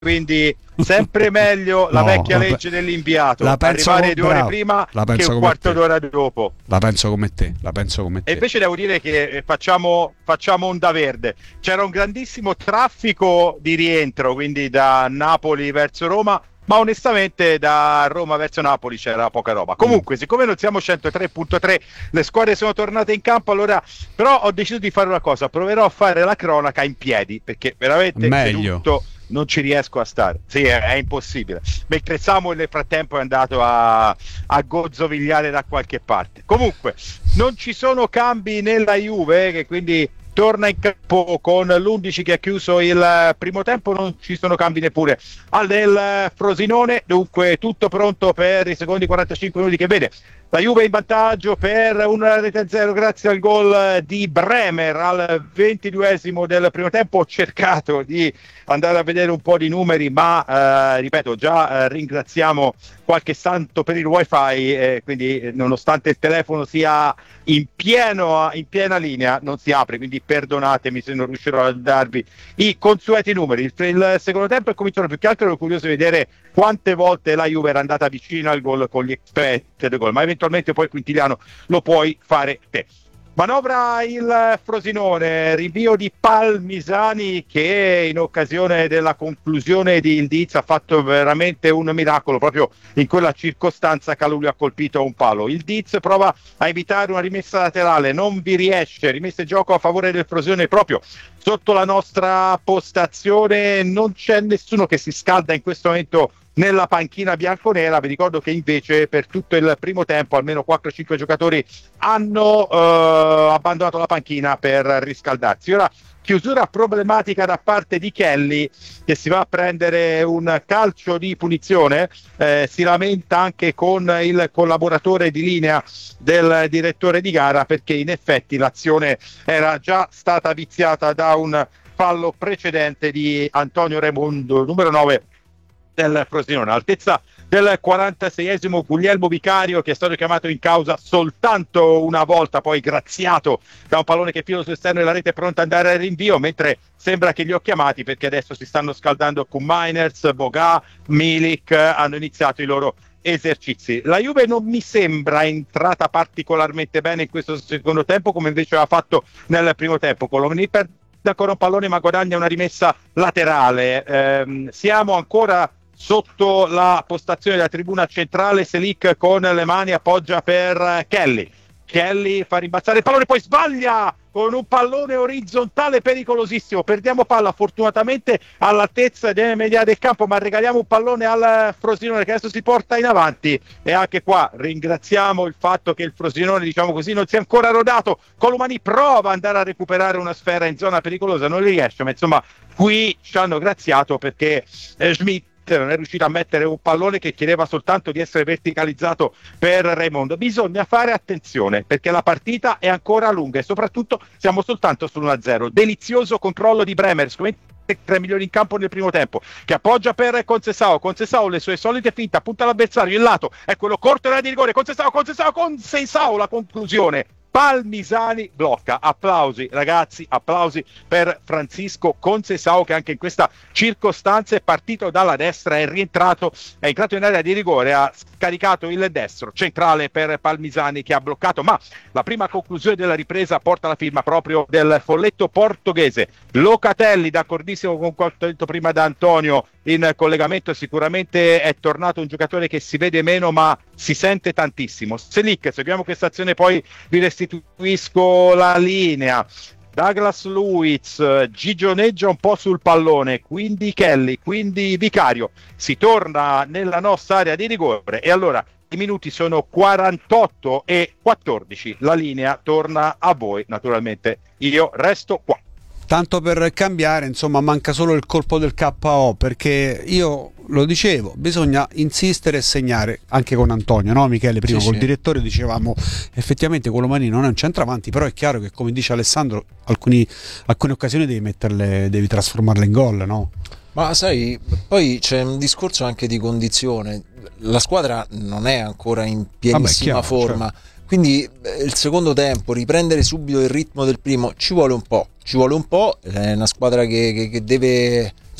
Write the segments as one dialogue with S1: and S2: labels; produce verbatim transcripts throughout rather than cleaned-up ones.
S1: quindi sempre meglio la
S2: No,
S1: vecchia
S2: la pe-
S1: legge dell'inviato,
S2: la penso
S1: arrivare
S2: come-
S1: due ore
S2: bravo,
S1: prima
S2: la
S1: che
S2: penso
S1: un
S2: come
S1: quarto
S2: te.
S1: d'ora dopo.
S2: La penso come te, la penso come te.
S1: E invece devo dire che eh, facciamo, facciamo onda verde. C'era un grandissimo traffico di rientro, quindi da Napoli verso Roma, ma onestamente da Roma verso Napoli c'era poca roba. Comunque, siccome non siamo centotré virgola tre, le squadre sono tornate in campo, allora però ho deciso di fare una cosa, proverò a fare la cronaca in piedi, perché veramente
S2: Meglio.
S1: seduto non ci riesco a stare. Sì, è, è impossibile. Mentre Samuel nel frattempo è andato a, a gozzovigliare da qualche parte. Comunque, non ci sono cambi nella Juve, che quindi torna in campo con l'undici che ha chiuso il primo tempo, non ci sono cambi neppure al del Frosinone, dunque tutto pronto per i secondi quarantacinque minuti che vede la Juve in vantaggio per una rete a zero grazie al gol di Bremer al ventiduesimo del primo tempo. Ho cercato di andare a vedere un po' di numeri, ma eh, ripeto, già eh, ringraziamo qualche santo per il wifi, eh, quindi eh, nonostante il telefono sia in, pieno, in piena linea non si apre, quindi perdonatemi se non riuscirò a darvi i consueti numeri. Il, il secondo tempo è cominciato, più che altro ero curioso di vedere quante volte la Juve era andata vicino al gol con gli expected goal, ma eventualmente poi Quintiliano lo puoi fare te. Manovra il Frosinone, rinvio di Palmisani che in occasione della conclusione di Ildiz ha fatto veramente un miracolo, proprio in quella circostanza Calulu ha colpito un palo. Ildiz prova a evitare una rimessa laterale, non vi riesce, rimessa in gioco a favore del Frosinone proprio sotto la nostra postazione, non c'è nessuno che si scalda in questo momento nella panchina bianconera. Vi ricordo che invece per tutto il primo tempo almeno quattro cinque giocatori hanno eh, abbandonato la panchina per riscaldarsi. Ora chiusura problematica da parte di Kelly, che si va a prendere un calcio di punizione, eh, si lamenta anche con il collaboratore di linea del direttore di gara, perché in effetti l'azione era già stata viziata da un fallo precedente di Antonio Raimondo, numero nove del Frosinone. All'altezza del quarantaseiesimo Guglielmo Vicario, che è stato chiamato in causa soltanto una volta, poi graziato da un pallone che fila sull'esterno e la rete è pronta ad andare al rinvio, mentre sembra che li ho chiamati perché adesso si stanno scaldando con Miners, Boga, Milik, hanno iniziato i loro esercizi. La Juve non mi sembra entrata particolarmente bene in questo secondo tempo, come invece aveva fatto nel primo tempo. Colomini perde ancora un pallone ma guadagna una rimessa laterale. Ehm, siamo ancora sotto la postazione della tribuna centrale. Selic con le mani appoggia per Kelly. Kelly fa rimbalzare il pallone, poi sbaglia con un pallone orizzontale pericolosissimo. Perdiamo palla fortunatamente all'altezza delle media del campo, ma regaliamo un pallone al Frosinone che adesso si porta in avanti. E anche qua ringraziamo il fatto che il Frosinone, diciamo così, non si è ancora rodato. Colomani prova ad andare a recuperare una sfera in zona pericolosa, non riesce, ma insomma qui ci hanno graziato perché eh, Schmidt non è riuscito a mettere un pallone che chiedeva soltanto di essere verticalizzato per Raimondo. Bisogna fare attenzione perché la partita è ancora lunga e soprattutto siamo soltanto sull'uno a zero. Delizioso controllo di Bremer, tre migliori in campo nel primo tempo, che appoggia per Concesao. Concesao le sue solite finte, appunta l'avversario, il lato è quello corto in area di rigore. Concesao, Concesao, Concesao, la conclusione. Palmisani blocca. Applausi ragazzi, applausi per Francisco Concesao, che anche in questa circostanza è partito dalla destra, è rientrato, è entrato in area di rigore, ha scaricato il destro centrale per Palmisani che ha bloccato, ma la prima conclusione della ripresa porta la firma proprio del folletto portoghese. Locatelli, d'accordissimo con quanto detto prima da Antonio in collegamento, sicuramente è tornato un giocatore che si vede meno ma si sente tantissimo. Selic, seguiamo questa azione, poi vi restituisco la linea. Douglas Luiz gigioneggia un po' sul pallone, quindi Kelly, quindi Vicario, si torna nella nostra area di rigore e allora i minuti sono quarantotto e quattordici, la linea torna a voi, naturalmente io resto qua.
S2: Tanto per cambiare, insomma, manca solo il colpo del K O, perché io lo dicevo, bisogna insistere e segnare anche con Antonio, no Michele? Prima
S3: sì,
S2: col
S3: sì.
S2: direttore dicevamo effettivamente Colomani non è un centravanti, però è chiaro che, come dice Alessandro, alcuni, alcune occasioni devi metterle, devi trasformarle in gol, no?
S3: Ma sai, poi c'è un discorso anche di condizione. La squadra non è ancora in pienissima
S2: Vabbè, chiaro,
S3: forma, certo. Quindi eh, il secondo tempo, riprendere subito il ritmo del primo ci vuole un po', ci vuole un po', è una squadra che, che, che deve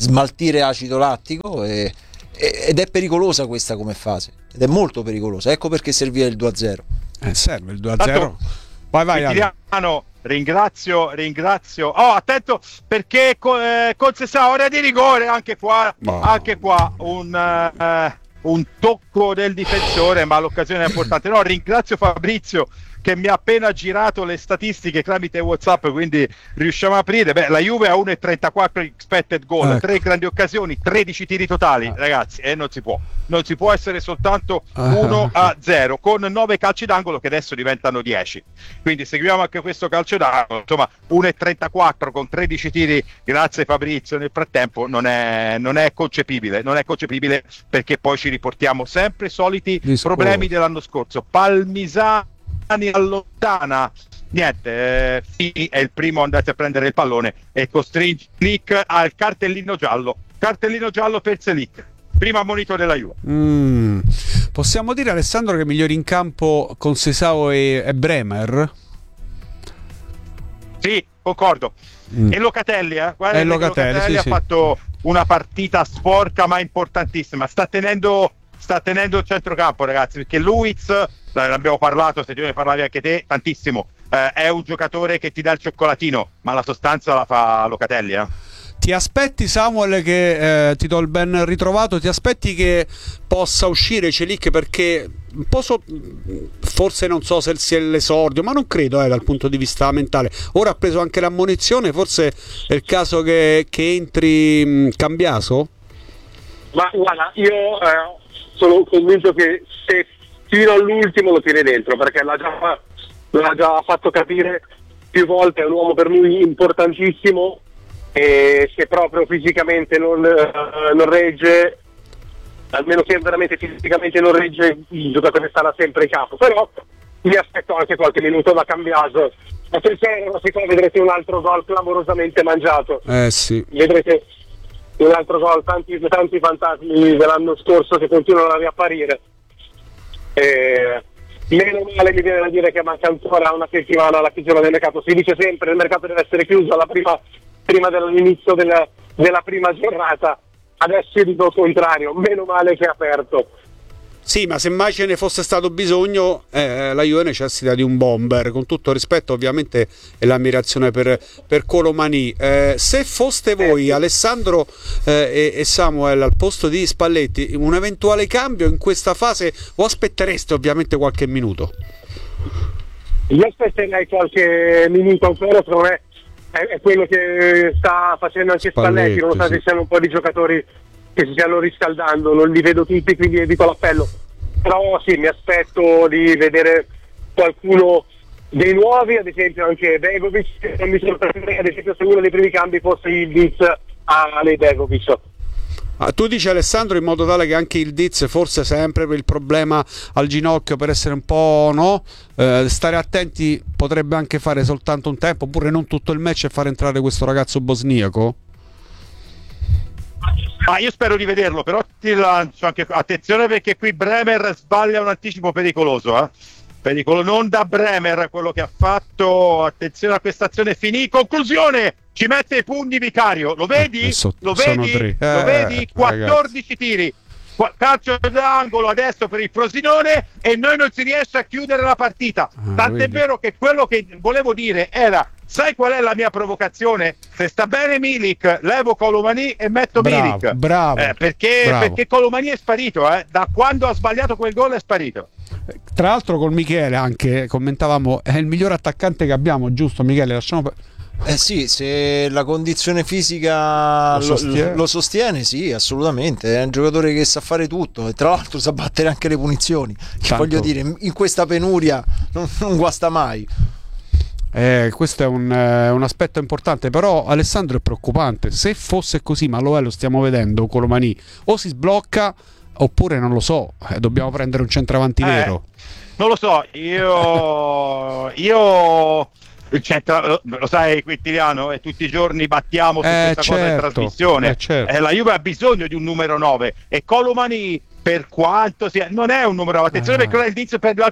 S3: smaltire acido lattico e, e, ed è pericolosa questa come fase, ed è molto pericolosa, ecco perché serviva il due a zero.
S2: Eh, serve il due a zero. Vai vai
S1: Italiano, ringrazio, ringrazio. Oh, attento perché eh, concessa ora di rigore anche qua, oh. anche qua un eh, un tocco del difensore, ma l'occasione è importante. No, ringrazio Fabrizio che mi ha appena girato le statistiche tramite WhatsApp, quindi riusciamo a aprire. Beh, la Juve ha uno virgola trentaquattro expected goal, ecco. tre grandi occasioni, tredici tiri totali, ah. ragazzi, e eh, non si può. Non si può essere soltanto uno a zero con nove calci d'angolo che adesso diventano dieci. Quindi seguiamo anche questo calcio d'angolo, insomma, uno virgola trentaquattro con tredici tiri, grazie Fabrizio, nel frattempo non è non è concepibile, non è concepibile perché poi ci riportiamo sempre i soliti Discorso. problemi dell'anno scorso. Palmisani allontana, niente, eh, Fini è il primo ad andare a prendere il pallone e costringe Selic al cartellino giallo, cartellino giallo per Selic, primo ammonito della Juve.
S2: Mm. Possiamo dire, Alessandro, che migliori in campo con Sesao e, e Bremer?
S1: Sì, concordo. Mm. E Locatelli, eh? Guarda,
S2: e Locatelli,
S1: Locatelli
S2: sì,
S1: ha
S2: sì.
S1: fatto una partita sporca ma importantissima, sta tenendo sta tenendo il centrocampo, ragazzi, perché Luiz, ne abbiamo parlato, se tu ne parlavi anche te tantissimo, eh, è un giocatore che ti dà il cioccolatino, ma la sostanza la fa Locatelli, eh?
S2: Ti aspetti, Samuel, che eh, ti do il ben ritrovato, ti aspetti che possa uscire Celic, perché un po' so, forse non so se sia l'esordio, ma non credo eh, dal punto di vista mentale. Ora ha preso anche l'ammonizione, forse è il caso che, che entri mh, Cambiaso?
S4: Ma guarda, io eh, sono convinto che se fino all'ultimo lo tiene dentro, perché l'ha già, l'ha già fatto capire più volte, è un uomo per lui importantissimo, e se proprio fisicamente non, uh, non regge, almeno che veramente fisicamente non regge, il giocatore sarà sempre in campo. Però mi aspetto anche qualche minuto da Cambiaso. Attenzione, qua vedrete un altro gol clamorosamente mangiato.
S2: Eh sì.
S4: Vedrete un altro gol, tanti, tanti fantasmi dell'anno scorso che continuano a riapparire. E meno male, mi viene da dire che manca ancora una settimana alla chiusura del mercato. Si dice sempre che il mercato deve essere chiuso alla prima, prima dell'inizio della, della prima giornata. Adesso io dico il contrario, meno male che è aperto.
S2: Sì, ma se mai ce ne fosse stato bisogno, eh, la Juve necessita di un bomber, con tutto rispetto ovviamente e l'ammirazione per, per Colomani. Eh, se foste voi, Alessandro eh, e, e Samuel, al posto di Spalletti, un eventuale cambio in questa fase, o aspettereste ovviamente qualche minuto?
S4: Io aspetterei qualche minuto ancora, secondo me è, è quello che sta facendo anche Spalletti, Spalletti nonostante sì. Siano un po' di giocatori che si stiano riscaldando, non li vedo tutti, quindi evito l'appello. Però sì, mi aspetto di vedere qualcuno dei nuovi, ad esempio anche Begovic. Non mi sorprenderei, ad esempio, se uno dei primi cambi fosse il Diz a lei Begovic.
S2: Ah, tu dici, Alessandro, in modo tale che anche il Diz, forse sempre per il problema al ginocchio, per essere un po' no, eh, stare attenti, potrebbe anche fare soltanto un tempo, oppure non tutto il match, e far entrare questo ragazzo bosniaco?
S1: Ah, io spero di vederlo, però ti lancio anche attenzione, perché qui Bremer sbaglia un anticipo pericoloso, eh? Pericolo, non da Bremer quello che ha fatto. Attenzione a questa azione, finì, conclusione, ci mette i pugni Vicario, lo vedi? So, lo vedi? Eh, lo vedi? quattordici ragazzi. Tiri, calcio d'angolo adesso per il Frosinone e noi non si riesce a chiudere la partita. Ah, tant'è vedi. Vero che quello che volevo dire era: sai qual è la mia provocazione? Se sta bene Milik, levo Colomani e metto
S2: bravo,
S1: Milik.
S2: Bravo,
S1: eh, perché,
S2: bravo.
S1: perché Colomani è sparito, eh? Da quando ha sbagliato quel gol è sparito.
S2: Tra l'altro con Michele anche commentavamo, è il miglior attaccante che abbiamo, giusto Michele? Lasciamo per...
S3: Eh sì, se la condizione fisica
S2: lo sostiene.
S3: Lo, lo sostiene, sì, assolutamente. È un giocatore che sa fare tutto e tra l'altro sa battere anche le punizioni. Che voglio dire, in questa penuria non, non guasta mai.
S2: Eh, questo è un, eh, un aspetto importante, però Alessandro è preoccupante. Se fosse così, ma lo è, lo stiamo vedendo, Colomani o si sblocca oppure non lo so, eh, dobbiamo prendere un centravanti
S1: eh,
S2: vero.
S1: Non lo so, io io il centro, lo, lo sai Quintiliano, e tutti i giorni battiamo su
S2: eh,
S1: questa
S2: certo,
S1: cosa in trasmissione.
S2: Eh, certo.
S1: eh, la Juve ha bisogno di un numero nove e Colomani, per quanto sia, non è un numero nove. Attenzione, ah. perché ora il Diz perde l'altro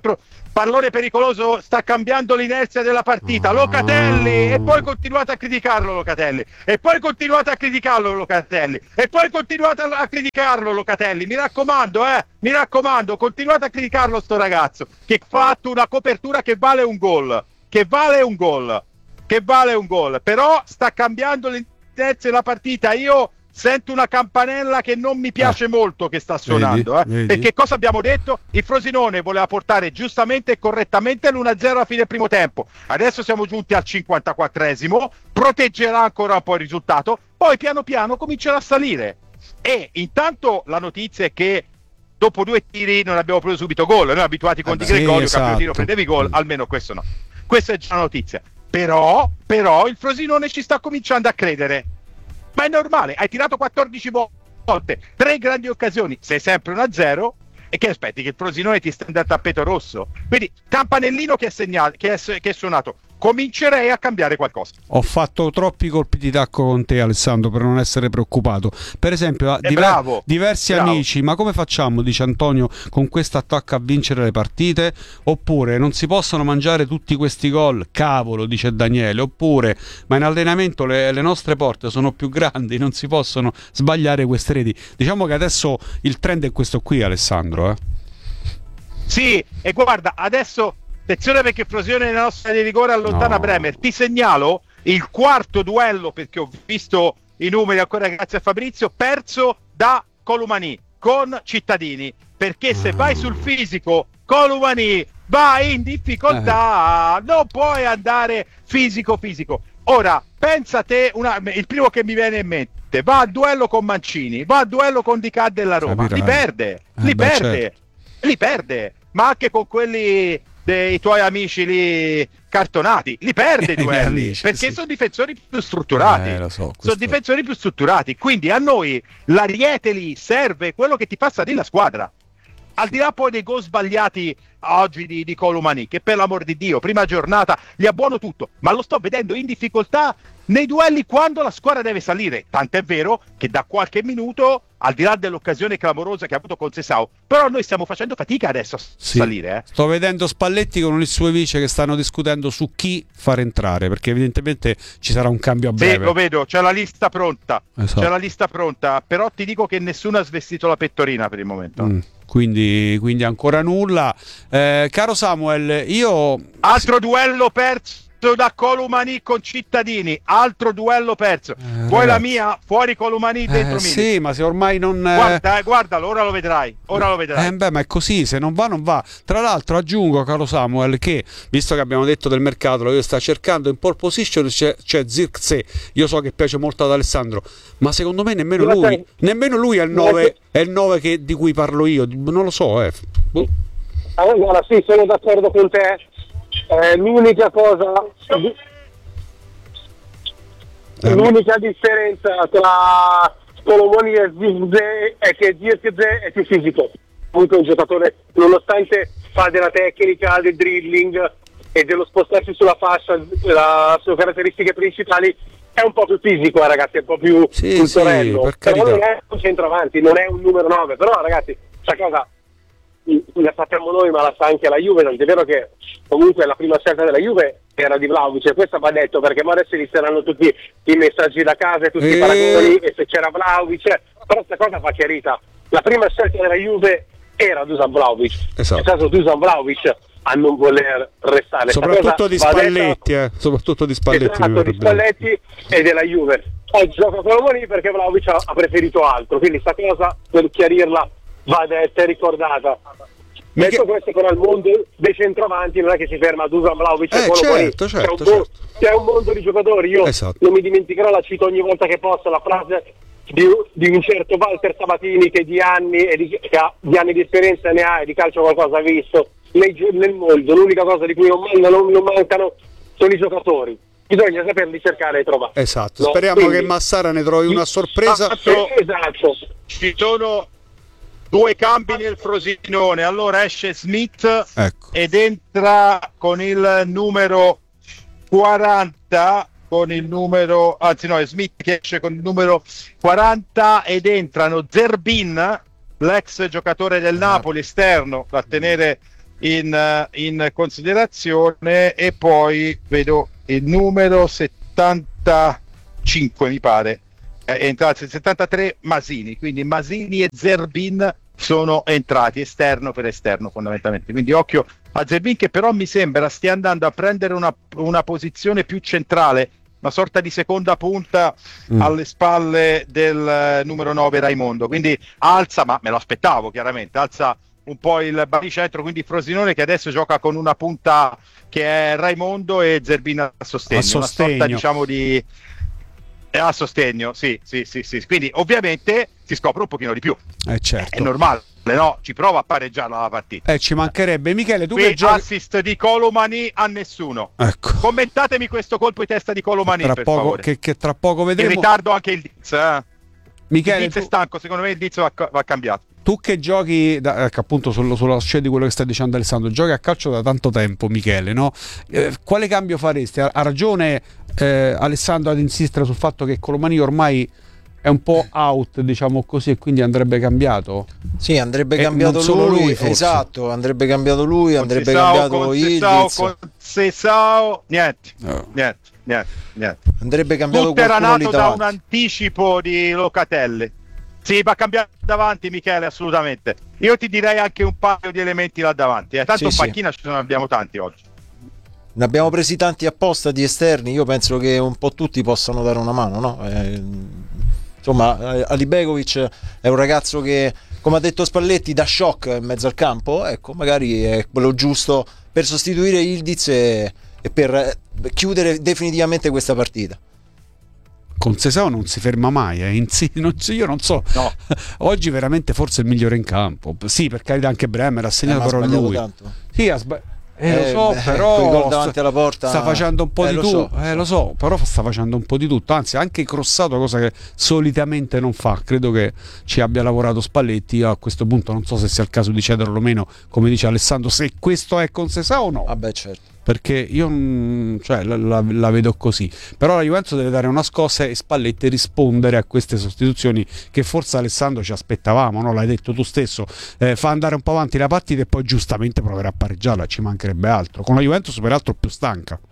S1: pallone pericoloso, sta cambiando l'inerzia della partita, Locatelli, e poi continuate a criticarlo Locatelli, e poi continuate a criticarlo Locatelli, e poi continuate a criticarlo Locatelli, mi raccomando, eh, mi raccomando, continuate a criticarlo sto ragazzo, che ha fatto una copertura che vale un gol, che vale un gol, che vale un gol, però sta cambiando l'inerzia della partita, io sento una campanella che non mi piace eh. molto che sta suonando, vedi, eh. vedi. Perché cosa abbiamo detto? Il Frosinone voleva portare giustamente e correttamente l'uno a zero alla fine del primo tempo, adesso siamo giunti al cinquantaquattresimo, proteggerà ancora un po' il risultato, poi piano piano comincerà a salire, e intanto la notizia è che dopo due tiri non abbiamo preso subito gol, noi abituati con eh Di Gregorio, sì, esatto. Tiro prendevi gol, almeno questo no, questa è già una notizia, però, però il Frosinone ci sta cominciando a credere. Ma è normale, hai tirato quattordici volte, tre grandi occasioni, sei sempre uno a zero, e che aspetti? Che il Frosinone ti stenda il tappeto rosso? Quindi campanellino che è, segnato, che è, che è suonato, comincerei a cambiare qualcosa.
S2: Ho fatto troppi colpi di tacco con te Alessandro per non essere preoccupato, per esempio diver-
S1: bravo,
S2: diversi
S1: bravo.
S2: amici, ma come facciamo, dice Antonio, con questo attacco a vincere le partite? Oppure non si possono mangiare tutti questi gol, cavolo, dice Daniele, oppure ma in allenamento le, le nostre porte sono più grandi, non si possono sbagliare queste reti. Diciamo che adesso il trend è questo qui Alessandro, eh?
S1: Sì, e guarda, adesso attenzione perché Frosinone nella nostra di rigore allontana no. Bremer. Ti segnalo il quarto duello, perché ho visto i numeri ancora grazie a Fabrizio, perso da Colomani con Cittadini, perché se vai sul fisico Colomani va in difficoltà, eh. non puoi andare fisico fisico. Ora pensa te, una, il primo che mi viene in mente, va a duello con Mancini, va a duello con Di Ca della Roma, Capirai. li perde, eh, li beh, perde, certo. li perde, ma anche con quelli dei tuoi amici lì cartonati, li perde i duelli, amici, perché sì. sono difensori più strutturati, eh, so, questo... sono difensori più strutturati, quindi a noi l'ariete lì serve quello che ti fa salire la squadra, al di là poi dei gol sbagliati oggi di, di Colomani, che per l'amor di Dio, prima giornata, gli abbuono tutto, ma lo sto vedendo in difficoltà nei duelli quando la squadra deve salire, tant'è vero che da qualche minuto, al di là dell'occasione clamorosa che ha avuto con Sessao, però noi stiamo facendo fatica adesso a sì. salire. Eh.
S2: Sto vedendo Spalletti con il suo vice che stanno discutendo su chi far entrare, perché evidentemente ci sarà un cambio a breve.
S1: Sì, lo vedo, c'è la lista pronta,
S2: esatto.
S1: c'è la lista pronta, però ti dico che nessuno ha svestito la pettorina per il momento.
S2: Mm. Quindi, quindi ancora nulla. Eh, caro Samuel, io...
S1: Altro duello perso da Colomani con Cittadini, altro duello perso. Eh, Poi la mia, fuori Colomani, dentro
S2: eh,
S1: Mini.
S2: Sì, ma se ormai non...
S1: Guarda, eh, guardalo, ora lo vedrai, ora lo vedrai.
S2: Eh, beh, ma è così, se non va, non va. Tra l'altro aggiungo, caro Samuel, che, visto che abbiamo detto del mercato, lo io sta cercando in pole position, c'è, c'è Zirkzee. Io so che piace molto ad Alessandro, ma secondo me nemmeno lui, nemmeno lui è il nove, è il nove che, di cui parlo io, non lo so, eh. Boh.
S4: Allora, sì, sono d'accordo con te. Eh, l'unica cosa, l'unica differenza tra Colomani e Zirkzee è che Zirkzee è più fisico, comunque un giocatore, nonostante fa della tecnica, del dribbling e dello spostarsi sulla fascia, le sue caratteristiche principali, è un po' più fisico, eh, ragazzi, è un po' più
S2: sì,
S4: culturello,
S2: sì,
S4: però non è un centravanti, non è un numero nove, però ragazzi, questa cosa la sappiamo noi, ma la sa anche la Juve, non è vero che comunque la prima scelta della Juve era di Vlahovic, e questo va detto perché ora adesso inizieranno tutti i messaggi da casa e tutti e... i paragoni, e se c'era Vlahovic, però questa cosa va chiarita, la prima scelta della Juve era Dusan Vlahovic, esatto. È stato Dusan Vlahovic a non voler restare,
S2: soprattutto di Spalletti, eh. soprattutto di Spalletti,
S4: esatto, di Spalletti e della Juve. Oggi gioca Colomani perché Vlahovic ha, ha preferito altro, quindi sta cosa per chiarirla va detta e ricordata. Detto che... questo, però il mondo dei centravanti non è che si ferma a Dusan Vlahovic,
S2: eh, certo, certo,
S4: c'è, un
S2: certo.
S4: Mo- c'è un mondo di giocatori. Io esatto. non mi dimenticherò, la cito ogni volta che posso, la frase di, di un certo Walter Sabatini che di anni e di, che ha, di anni di esperienza ne ha e di calcio qualcosa ha visto nel, nel mondo. L'unica cosa di cui non mancano, non mancano sono i giocatori. Bisogna saperli cercare e trovare.
S2: Esatto,
S4: no?
S2: speriamo Quindi, che Massara ne trovi una sorpresa.
S1: Esatto.
S4: esatto.
S1: Ci sono due cambi nel Frosinone, allora esce Smith, ecco, ed entra con il numero quaranta, con il numero, anzi no, è Smith che esce con il numero quaranta ed entrano Zerbin, l'ex giocatore del Napoli, esterno, da tenere in, in considerazione. E poi vedo il numero settantacinque, mi pare, è entrato il settantatré, Masini, quindi Masini e Zerbin sono entrati esterno per esterno fondamentalmente, quindi occhio a Zerbin, che però mi sembra stia andando a prendere una, una posizione più centrale, una sorta di seconda punta mm. alle spalle del uh, numero nove Raimondo, quindi alza, ma me lo aspettavo chiaramente, alza un po' il baricentro, quindi Frosinone che adesso gioca con una punta che è Raimondo e Zerbin a sostegno, a sostegno. Una sorta diciamo di a sostegno, sì, sì, sì, sì, quindi ovviamente si scopre un pochino di più,
S2: eh certo.
S1: È normale, no? Ci prova a pareggiarla la partita,
S2: eh ci mancherebbe. Michele, tu
S1: qui
S2: che giochi...
S1: assist di Colomani a nessuno,
S2: ecco.
S1: Commentatemi questo colpo di testa di Colomani,
S2: tra
S1: per
S2: poco,
S1: favore.
S2: Che, che tra poco vedremo.
S1: In ritardo anche il Diz, eh?
S2: Michele,
S1: il Diz
S2: tu...
S1: è stanco, secondo me il Diz va, va cambiato.
S2: Tu che giochi, da, ecco, appunto sul, sulla scia di quello che sta dicendo Alessandro, giochi a calcio da tanto tempo, Michele, no? Eh, quale cambio faresti? Ha, ha ragione eh, Alessandro ad insistere sul fatto che Colomani ormai è un po' out, diciamo così, e quindi andrebbe cambiato?
S3: Sì, andrebbe
S2: e
S3: cambiato lui,
S2: lui
S3: esatto, andrebbe cambiato lui,
S1: con
S3: andrebbe
S1: Sesao,
S3: cambiato
S1: con
S3: Ildiz.
S1: Sesao, con Sesao, niente,
S2: no.
S1: niente, niente, niente.
S3: Andrebbe cambiato
S1: Tutto era
S3: qualcuno lì
S1: nato da
S3: davanti.
S1: un anticipo di Locatelli. Sì, va cambiato davanti, Michele, assolutamente. Io ti direi anche un paio di elementi là davanti, eh. Tanto
S3: Sì,
S1: in panchina
S3: sì.
S1: ce ne abbiamo tanti oggi.
S3: Ne abbiamo presi tanti apposta di esterni, io penso che un po' tutti possano dare una mano, no? Eh, insomma, Alibegovic è un ragazzo che, come ha detto Spalletti, dà shock in mezzo al campo, ecco, magari è quello giusto per sostituire Ildiz e, e per chiudere definitivamente questa partita.
S2: Con Sesao non si ferma mai, eh. Insi- non so, io non so,
S1: no.
S2: Oggi veramente forse è il migliore in campo. Sì, per carità anche Bremer ha segnato,
S3: eh,
S2: però lui
S3: tanto.
S2: sì, ha sba- eh, lo
S3: Eh,
S2: so,
S3: beh,
S2: però
S3: quei gol davanti alla porta,
S2: sta facendo un po'
S3: eh,
S2: di
S3: lo
S2: tutto,
S3: so,
S2: eh, lo so, però sta facendo un po' di tutto, anzi anche crossato, cosa che solitamente non fa. Credo che ci abbia lavorato Spalletti. A questo punto non so se sia il caso di cederlo o meno, come dice Alessandro, se questo è con Sesao o no.
S3: Ah beh, certo.
S2: Perché io cioè, la, la, la vedo così, però la Juventus deve dare una scossa e Spalletti rispondere a queste sostituzioni che forse, Alessandro, ci aspettavamo, no? L'hai detto tu stesso, eh, fa andare un po' avanti la partita e poi giustamente proverà a pareggiarla, ci mancherebbe altro, con la Juventus peraltro più stanca.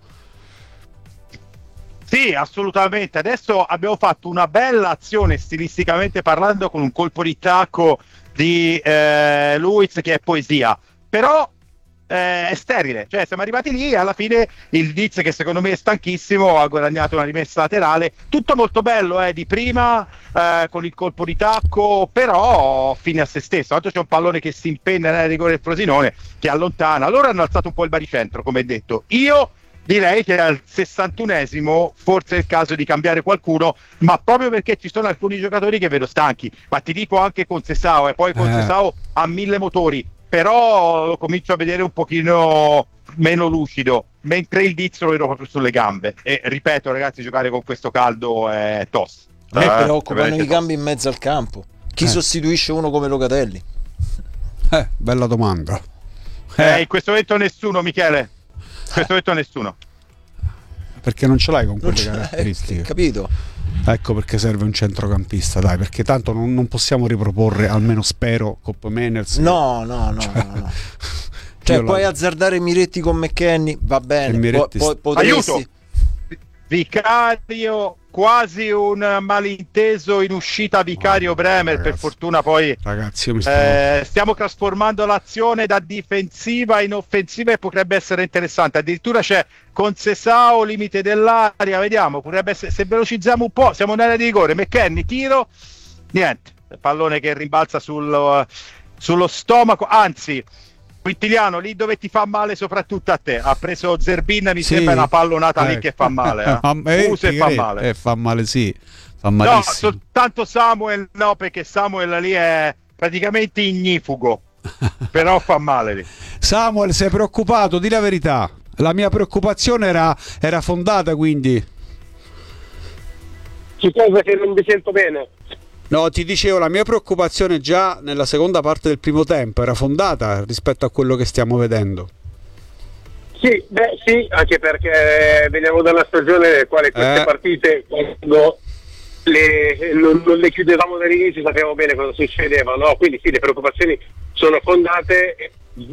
S1: Sì, assolutamente. Adesso abbiamo fatto una bella azione stilisticamente parlando, con un colpo di tacco di eh, Luiz che è poesia, però Eh, è sterile, cioè siamo arrivati lì e alla fine il Diz, che secondo me è stanchissimo, ha guadagnato una rimessa laterale, tutto molto bello eh, di prima eh, con il colpo di tacco, però fine a se stesso. Tanto c'è un pallone che si impenna nel rigore del Frosinone che allontana, loro hanno alzato un po' il baricentro, come detto. Io direi che al sessantunesimo forse è il caso di cambiare qualcuno, ma proprio perché ci sono alcuni giocatori che vedo stanchi, ma ti dico anche con Sesao, e poi con
S2: eh.
S1: Sesao ha mille motori, però lo comincio a vedere un pochino meno lucido, mentre il Diz lo vedo proprio sulle gambe. E ripeto, ragazzi, giocare con questo caldo è tosto.
S3: A me
S1: eh,
S3: preoccupano i cambi in mezzo al campo. Chi
S2: eh.
S3: sostituisce uno come Locatelli?
S2: Eh, bella domanda.
S1: Eh, eh, in questo momento nessuno, Michele. In questo momento nessuno.
S2: Perché non ce l'hai con quelle
S3: Non
S2: caratteristiche.
S3: Eh, capito?
S2: Ecco perché serve un centrocampista, dai, perché tanto non, non possiamo riproporre, almeno spero, Cop Meners.
S3: No, no, no,
S2: cioè,
S3: no, no. Cioè, puoi
S2: la...
S3: azzardare Miretti con McKennie, va bene.
S2: Miretti...
S3: Poi, poi potresti...
S1: Aiuto! Vicario, quasi un malinteso in uscita Vicario. Wow, Bremer, ragazzi, per fortuna poi
S2: ragazzi, io mi sto...
S1: eh, stiamo trasformando l'azione da difensiva in offensiva e potrebbe essere interessante. Addirittura c'è con Sesao limite dell'aria, vediamo, potrebbe essere, se velocizziamo un po', siamo nell'area di rigore, McKennie, tiro, niente, pallone che rimbalza sul, sullo stomaco, anzi Quintiliano, lì dove ti fa male soprattutto a te, ha preso Zerbin, mi sì, sembra una pallonata eh, lì che fa male, eh.
S2: eh,
S1: Usa e fa male.
S2: Eh, fa male, sì, fa
S1: no, soltanto Samuel no, perché Samuel lì è praticamente ignifugo, però fa male lì.
S2: Samuel, sei preoccupato? Di la verità. La mia preoccupazione era, era fondata, quindi.
S4: Su cosa che non mi sento bene.
S2: No, ti dicevo, la mia preoccupazione già nella seconda parte del primo tempo era fondata rispetto a quello che stiamo vedendo.
S4: Sì, beh sì, anche perché veniamo da una stagione nella quale queste
S2: eh.
S4: partite, quando le, non, non le chiudevamo dall'inizio, sapevamo bene cosa succedeva, no? Quindi sì, le preoccupazioni sono fondate.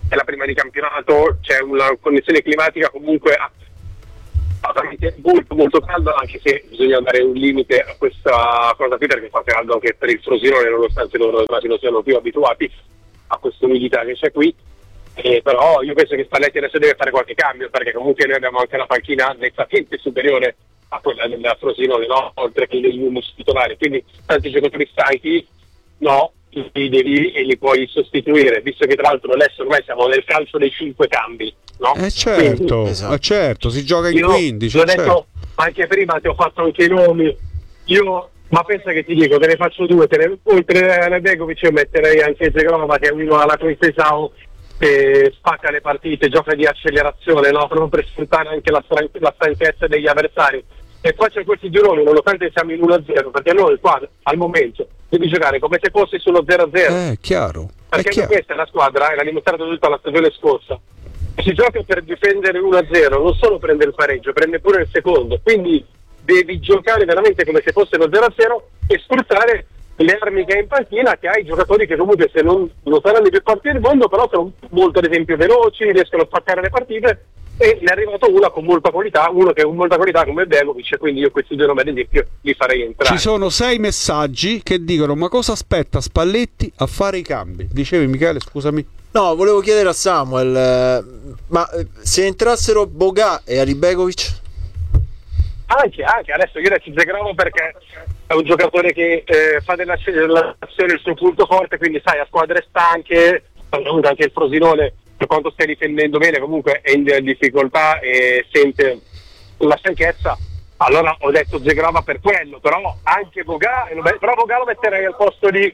S4: è la prima di campionato, c'è una condizione climatica comunque assolutamente molto molto calda, anche se bisogna dare un limite a questa cosa qui perché fa caldo anche per il Frosinone, nonostante loro immagino siano più abituati a questa umidità che c'è qui. Eh, però io penso che Spalletti adesso deve fare qualche cambio, perché comunque noi abbiamo anche una panchina nettamente superiore a quella del Frosinone, no? Oltre che degli uomini titolari, quindi tanti giocatori stanchi no, li devi e li puoi sostituire, visto che tra l'altro adesso ormai siamo nel calcio dei cinque cambi, no?
S2: Eh certo,
S4: quindi,
S2: esatto. eh certo, si gioca in quindici.
S4: L'ho
S2: certo.
S4: detto anche prima, ti ho fatto anche i nomi, io ma pensa che ti dico, te ne faccio due, te ne, oltre a Begovic io metterei anche Zegrova, che è uno alla Coistesao, che spacca le partite, gioca di accelerazione, no? Proprio per sfruttare anche la, stran- la stanchezza degli avversari. E poi c'è questi gironi, nonostante siamo in uno a zero, perché noi qua al momento devi giocare come se fossi sullo zero a zero.
S2: Eh, chiaro.
S4: Perché
S2: è chiaro.
S4: questa è la squadra, e l'ha dimostrato tutta la stagione scorsa. Si gioca per difendere uno a zero, non solo prende il pareggio, prende pure il secondo. Quindi devi giocare veramente come se fosse lo zero a zero e sfruttare le armi che hai in panchina, che hai giocatori che comunque se non, non saranno i più forti del mondo, però sono molto ad esempio veloci, riescono a spaccare le partite, e ne è arrivato una con molta qualità, uno che ha molta qualità come Begovic, quindi io questi due nomi ad esempio li farei entrare.
S2: Ci sono sei messaggi che dicono: ma cosa aspetta Spalletti a fare i cambi? Dicevi Michele, scusami.
S3: No, volevo chiedere a Samuel, eh, ma eh, se entrassero Boga e Alibegovic?
S4: Anche, anche, adesso io adesso Zegravo perché è un giocatore che eh, fa dell'azione il suo punto forte, quindi sai, a squadre stanche, anche il Frosinone, per quanto stia difendendo bene, comunque è in difficoltà e sente la stanchezza. Allora ho detto Zegrava per quello, però anche Boga, però Boga lo metterei al posto di...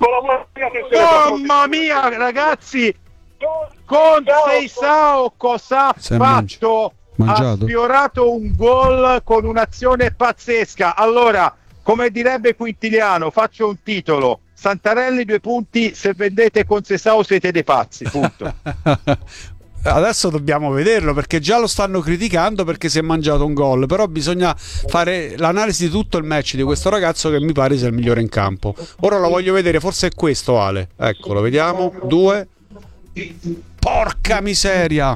S1: Mamma mia ragazzi, con Seisao cosa ha
S2: Si è
S1: fatto?
S2: mangiato?
S1: Ha sfiorato un gol con un'azione pazzesca. Allora, come direbbe Quintiliano, faccio un titolo: Santarelli due punti, se vendete con Seisao siete dei pazzi, punto.
S2: Adesso dobbiamo vederlo, perché già lo stanno criticando perché si è mangiato un gol, però bisogna fare l'analisi di tutto il match di questo ragazzo, che mi pare sia il migliore in campo. Ora lo voglio vedere, forse è questo Ale, eccolo, vediamo. Due, porca miseria,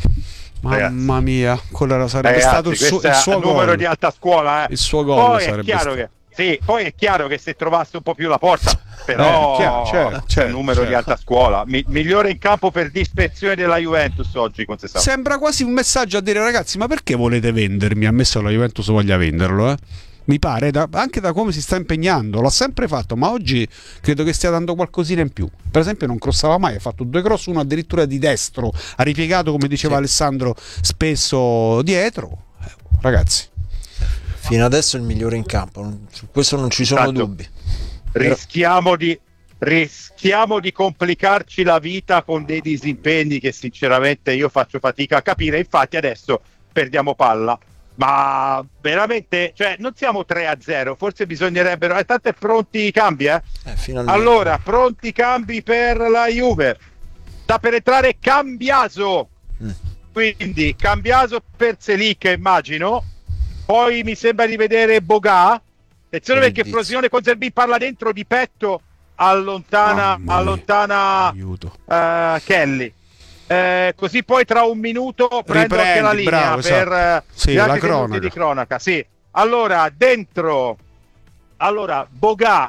S2: mamma mia, quello sarebbe
S1: Ragazzi,
S2: stato il suo, il suo
S1: numero
S2: gol.
S1: di alta scuola, eh.
S2: Il suo gol
S1: poi
S2: sarebbe
S1: è chiaro
S2: stato.
S1: che sì, poi è chiaro che se trovasse un po' più la porta, però
S2: Eh, chiaro, certo,
S1: c'è
S2: certo,
S1: un numero
S2: certo.
S1: di alta scuola. Mi- migliore in campo per dispezione della Juventus oggi con Seisao.
S2: Sembra quasi un messaggio a dire: ragazzi, ma perché volete vendermi? Ammesso che la Juventus voglia venderlo, eh? Mi pare, da, anche da come si sta impegnando, l'ha sempre fatto, ma oggi credo che stia dando qualcosina in più. Per esempio non crossava mai, ha fatto due cross, uno addirittura di destro, ha ripiegato, come diceva
S3: Sì.
S2: Alessandro, spesso dietro. Eh, ragazzi,
S3: Fino adesso è il migliore in campo, non- su questo non ci sono
S1: Tanto.
S3: dubbi.
S1: rischiamo di rischiamo di complicarci la vita con dei disimpegni che sinceramente io faccio fatica a capire. Infatti adesso perdiamo palla, ma veramente, cioè, non siamo tre a zero, forse bisognerebbero, eh, tanto è pronti i cambi, eh?
S3: Eh, finalmente.
S1: Allora, pronti i cambi per la Juve. Sta per entrare Cambiaso,
S3: Mm.
S1: quindi Cambiaso per Selic, immagino. Poi mi sembra di vedere Boga. Attenzione
S3: Che
S1: perché
S3: indizio.
S1: Frosinone con Zerbi parla dentro di petto, allontana,
S2: Mamma mia.
S1: allontana
S2: aiuto.
S1: eh, Kelly. Eh, così poi tra un minuto prendo anche la
S2: Riprendi,
S1: linea
S2: bravo,
S1: per
S2: esatto.
S1: eh,
S2: Sì,
S1: gli
S2: la
S1: altri tenuti
S2: cronaca.
S1: di cronaca. Sì. Allora, dentro, allora Boga,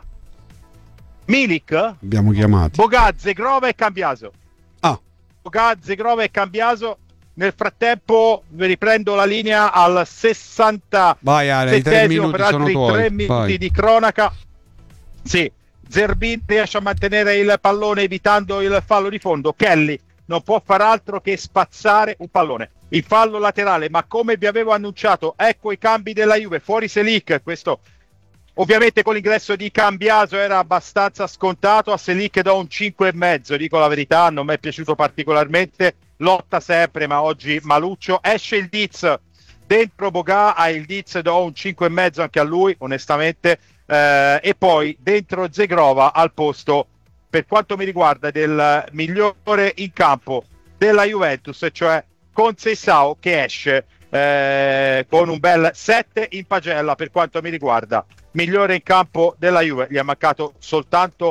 S1: Milik,
S2: Abbiamo chiamati.
S1: Boga, Zegrova e Cambiaso.
S2: Ah,
S1: Boga, Zegrova e Cambiaso. Nel frattempo vi riprendo la linea al sessanta
S2: vai Ale, i tre
S1: settesimo
S2: minuti
S1: per
S2: sono
S1: altri
S2: tuoi.
S1: tre minuti
S2: Vai.
S1: di cronaca. Sì, Zerbin riesce a mantenere il pallone evitando il fallo di fondo. Kelly non può far altro che spazzare un pallone. Il fallo laterale, ma come vi avevo annunciato, ecco i cambi della Juve. Fuori Selic, questo ovviamente con l'ingresso di Cambiaso era abbastanza scontato. A Selic do un cinque e mezzo, dico la verità, non mi è piaciuto particolarmente. Lotta sempre, ma oggi maluccio. Esce il Diz, dentro Boga, a il Diz do un cinque e mezzo anche a lui, onestamente. Eh, e poi dentro Zegrova al posto, per quanto mi riguarda, del migliore in campo della Juventus, cioè con Seisao, che esce eh, con un bel sette in pagella. Per quanto mi riguarda, migliore in campo della Juve, gli è mancato soltanto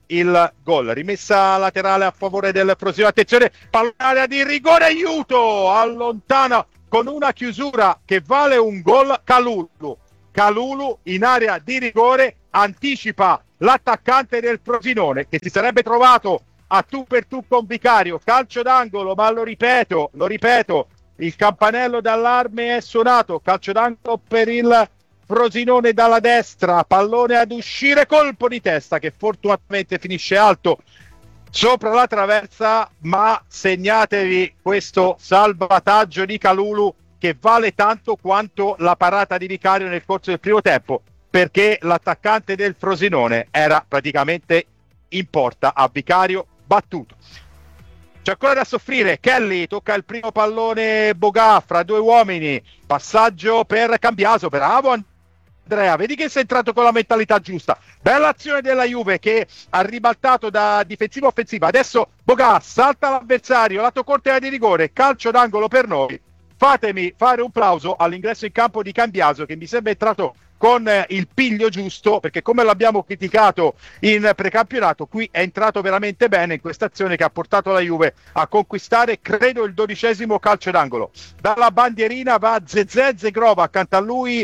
S1: il gol. Rimessa laterale a favore del Frosinone, attenzione, pallone di rigore, aiuto, allontana con una chiusura che vale un gol Kalulu. Kalulu in area di rigore anticipa l'attaccante del Frosinone che si sarebbe trovato a tu per tu con Vicario, calcio d'angolo, ma lo ripeto, lo ripeto, il campanello d'allarme è suonato, calcio d'angolo per il Frosinone dalla destra, pallone ad uscire, colpo di testa che fortunatamente finisce alto sopra la traversa, ma segnatevi questo salvataggio di Kalulu che vale tanto quanto la parata di Vicario nel corso del primo tempo, perché l'attaccante del Frosinone era praticamente in porta a Vicario battuto. C'è ancora da soffrire, Kelly tocca il primo pallone, Bogà fra due uomini, passaggio per Cambiaso, bravo Andrea, vedi che sei entrato con la mentalità giusta, bella azione della Juve che ha ribaltato da difensiva offensiva, adesso Bogà salta l'avversario, lato corte di rigore, calcio d'angolo per noi. Fatemi fare un plauso all'ingresso in campo di Cambiaso che mi sembra entrato con eh, il piglio giusto, perché come l'abbiamo criticato in precampionato, qui è entrato veramente bene in questa azione che ha portato la Juve a conquistare, credo, il dodicesimo calcio d'angolo. Dalla bandierina va Zezé Zegrova, accanto a lui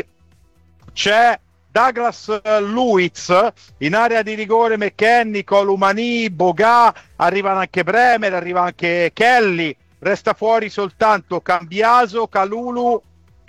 S1: c'è Douglas Luiz, in area di rigore McKennie, Columani, Bogà, arrivano anche Bremer, arriva anche Kelly, resta fuori soltanto Cambiaso, Kalulu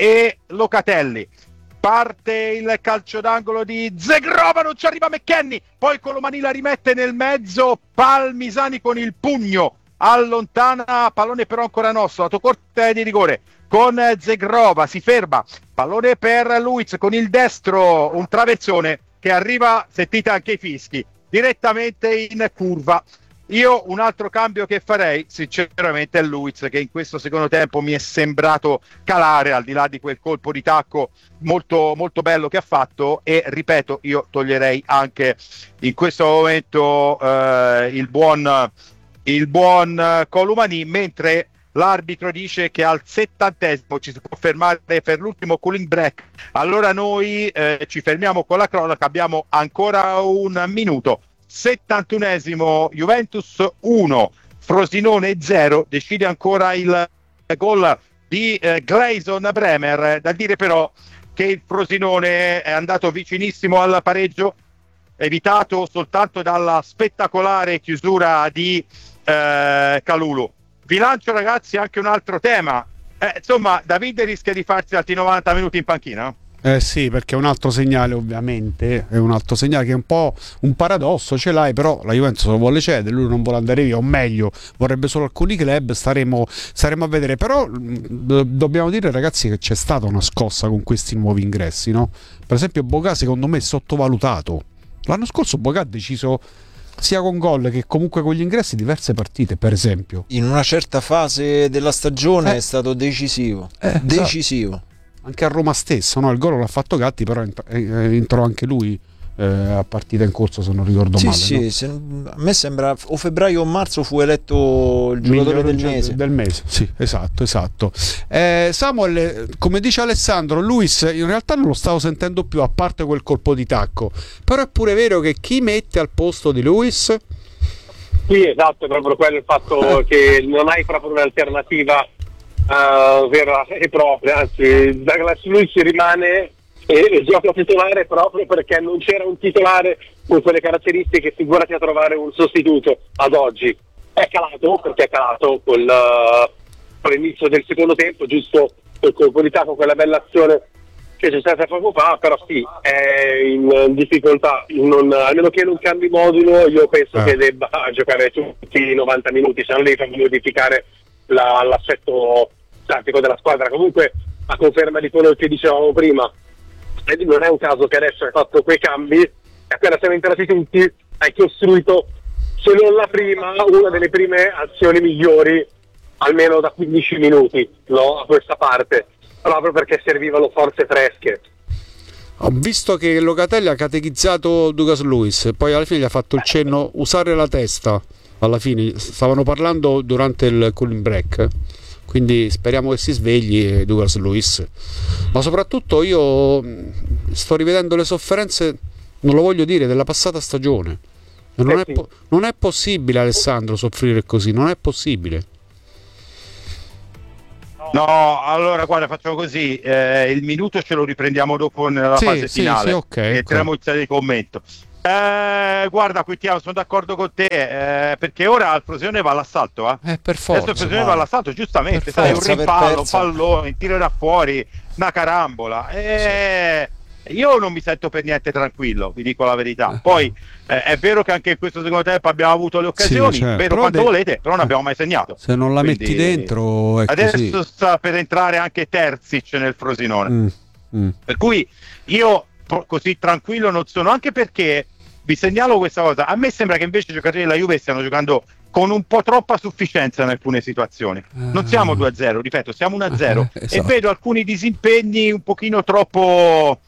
S1: e Locatelli. Parte il calcio d'angolo di Zegrova, non ci arriva McKennie, poi Colomani la rimette nel mezzo, Palmisani con il pugno allontana, pallone però ancora nostro, lato corte di rigore con Zegrova, si ferma, pallone per Luiz con il destro, un travezzone che arriva, sentite anche i fischi, direttamente in curva. Io un altro cambio che farei sinceramente è Luiz, che in questo secondo tempo mi è sembrato calare, al di là di quel colpo di tacco molto molto bello che ha fatto, e ripeto, io toglierei anche in questo momento eh, il buon il buon Columani, mentre l'arbitro dice che al settantesimo ci si può fermare per l'ultimo cooling break. Allora noi eh, ci fermiamo con la cronaca, abbiamo ancora un minuto. settantunesimo, Juventus uno, Frosinone zero, decide ancora il gol di eh, Gleison Bremer. Da dire però che il Frosinone è andato vicinissimo al pareggio, evitato soltanto dalla spettacolare chiusura di eh, Kalulu. Vi lancio, ragazzi, anche un altro tema. Eh, insomma, Davide rischia di farsi altri novanta minuti in panchina?
S2: Eh sì, perché è un altro segnale, ovviamente, è un altro segnale che è un po' un paradosso, ce l'hai, però la Juventus lo vuole cedere, lui non vuole andare via, o meglio, vorrebbe solo alcuni club, staremo, staremo a vedere, però do- dobbiamo dire, ragazzi, che c'è stata una scossa con questi nuovi ingressi, no? Per esempio Bogà secondo me è sottovalutato. L'anno scorso Bogà ha deciso sia con gol che comunque con gli ingressi diverse partite, per esempio.
S3: In una certa fase della stagione
S2: eh.
S3: è stato decisivo,
S2: Eh,
S3: decisivo.
S2: Esatto. Anche a Roma stesso, no? Il gol l'ha fatto Gatti, però entrò anche lui eh, a partita in corso, se non ricordo
S3: sì,
S2: male.
S3: Sì,
S2: no?
S3: se, a me sembra o febbraio o marzo fu eletto il giocatore del mese.
S2: Del mese, sì, esatto, esatto. Eh, Samuel, come dice Alessandro, Luiz in realtà non lo stavo sentendo più, a parte quel colpo di tacco. Però è pure vero che chi mette al posto di Luiz?
S4: Sì, esatto, è proprio quello il fatto che non hai proprio un'alternativa Uh, vera e propria, anzi Douglas Luiz rimane e, e gioca titolare proprio perché non c'era un titolare con quelle caratteristiche, figurati a trovare un sostituto ad oggi. È calato, perché è calato col, uh, con l'inizio del secondo tempo, giusto col colpo di tacco, quella bella azione che c'è stata poco fa, però sì, è in difficoltà, non, almeno che non cambi modulo, io penso eh. che debba giocare tutti i novanta minuti, se non devi far modificare la, l'assetto tattico della squadra. Comunque, a conferma di quello che dicevamo prima, e non è un caso che adesso hai fatto quei cambi e appena siamo entrati tutti hai costruito, se non la prima, una delle prime azioni migliori almeno da quindici minuti, no? A questa parte, proprio perché servivano forze fresche.
S2: Ho visto che Locatelli ha catechizzato Douglas Luiz, poi alla fine gli ha fatto il cenno usare la testa. Alla fine stavano parlando durante il cooling break, quindi speriamo che si svegli Douglas Luiz. Ma soprattutto io sto rivedendo le sofferenze, non lo voglio dire, della passata stagione. Non
S4: Eh
S2: è,
S4: sì.
S2: po- non è possibile, Alessandro, soffrire così, non è possibile.
S1: No, allora guarda, facciamo così, eh, il minuto ce lo riprendiamo dopo nella
S2: Sì,
S1: fase
S2: sì,
S1: finale,
S2: sì, ok,
S1: e
S2: ok.
S1: entriamo in sede di commento. Eh, guarda, Quintiano, sono d'accordo con te, eh, perché ora il Frosinone va all'assalto, eh.
S2: Eh, per
S1: Adesso il
S2: forza.
S1: Frosinone va all'assalto, giustamente,
S2: Per
S1: sai,
S3: forza,
S1: un
S3: per
S1: rimpallo, un
S3: persa.
S1: pallone, un tiro da fuori, una carambola. Eh, Io non mi sento per niente tranquillo, vi dico la verità. Poi eh, è vero che anche in questo secondo tempo abbiamo avuto le occasioni,
S2: Sì, certo.
S1: vero
S2: Però
S1: quanto
S2: de-
S1: volete, però non abbiamo mai segnato.
S2: Se non la
S1: Quindi,
S2: metti dentro è
S1: adesso
S2: così.
S1: sta per entrare anche Terzic nel Frosinone.
S2: Mm, mm.
S1: Per cui io po- così tranquillo non sono, anche perché vi segnalo questa cosa. A me sembra che invece i giocatori della Juve stiano giocando con un po' troppa sufficienza in alcune situazioni. Non siamo due a zero, ripeto, siamo uno a zero.
S2: Eh, esatto.
S1: E vedo alcuni disimpegni un pochino troppo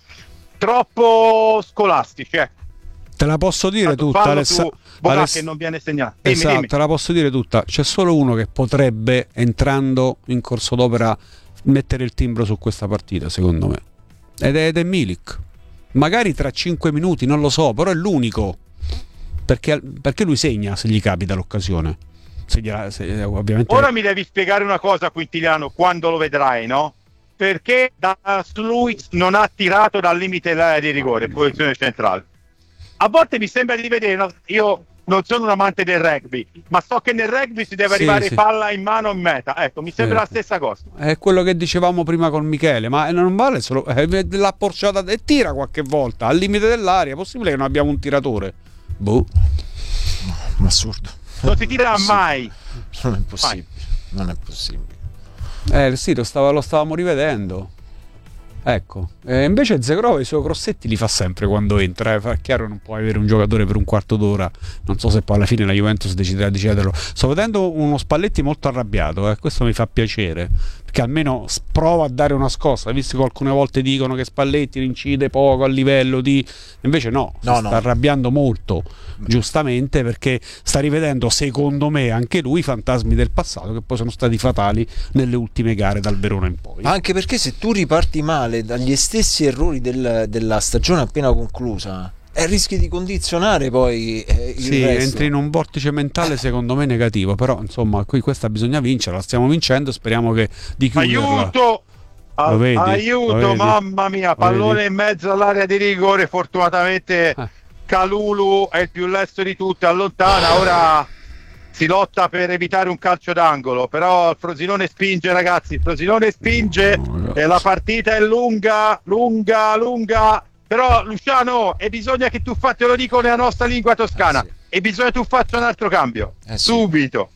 S1: troppo scolastici. Eh.
S2: Te la posso dire
S1: Tanto
S2: tutta,
S1: fallo
S2: Alessa-
S1: su Bogà
S2: Aless-
S1: che non viene segnato. Dimmi,
S2: Esatto,
S1: dimmi.
S2: te la posso dire tutta. C'è solo uno che potrebbe, entrando in corso d'opera, mettere il timbro su questa partita, secondo me. Ed è, ed è Milik. Magari tra cinque minuti, non lo so, però è l'unico. Perché, perché lui segna se gli capita l'occasione. Se gliela- se- ovviamente...
S1: Ora mi devi spiegare una cosa, Quintiliano, quando lo vedrai, no? Perché da Luiz non ha tirato dal limite dell'area di rigore, posizione centrale. A volte mi sembra di vedere, no? Io non sono un amante del rugby, ma so che nel rugby si deve
S2: Sì,
S1: arrivare
S2: sì.
S1: palla in mano in meta. Ecco, mi sembra
S2: Certo.
S1: la stessa cosa.
S2: È quello che dicevamo prima con Michele, ma non vale solo eh, l'ha porciata e tira qualche volta al limite dell'aria. È possibile che non abbiamo un tiratore? Boh.
S3: Un assurdo.
S1: Non si tira mai.
S3: Non è possibile. Non è possibile.
S2: Eh sì, lo, stava- lo stavamo rivedendo. Ecco. E invece Zegrova i suoi crossetti li fa sempre quando entra. Eh. Fa chiaro, non puoi avere un giocatore per un quarto d'ora. Non so se poi alla fine la Juventus deciderà di cederlo. Sto vedendo uno Spalletti molto arrabbiato. Eh. Questo mi fa piacere. Perché almeno s- prova a dare una scossa. Visto che alcune volte dicono che Spalletti incide poco a livello di. Invece no, si
S3: No,
S2: sta
S3: no.
S2: arrabbiando molto. Giustamente, perché sta rivedendo, secondo me, anche lui i fantasmi del passato che poi sono stati fatali nelle ultime gare dal Verona in poi.
S3: Anche perché se tu riparti male dagli stessi errori del- della stagione appena conclusa, eh, rischi di condizionare poi eh, il
S2: Sì,
S3: resto.
S2: entri in un vortice mentale secondo me negativo, però insomma qui questa bisogna vincere, la stiamo vincendo, speriamo che di chiuderla.
S1: Aiuto! A-
S2: Lo vedi?
S1: aiuto,
S2: Lo vedi?
S1: mamma mia,
S2: Lo
S1: pallone
S2: vedi?
S1: in mezzo all'area di rigore. Fortunatamente
S2: Eh.
S1: Calulu è il più lesto di tutti, allontana. Ora si lotta per evitare un calcio d'angolo, però il Frosinone spinge, ragazzi, il Frosinone spinge
S2: Oh,
S1: e la partita è lunga, lunga, lunga. Però Luciano, e bisogna che tu faccia, te lo dico nella nostra lingua toscana,
S3: Eh sì.
S1: e bisogna che tu faccia un altro cambio,
S3: Eh sì.
S1: subito.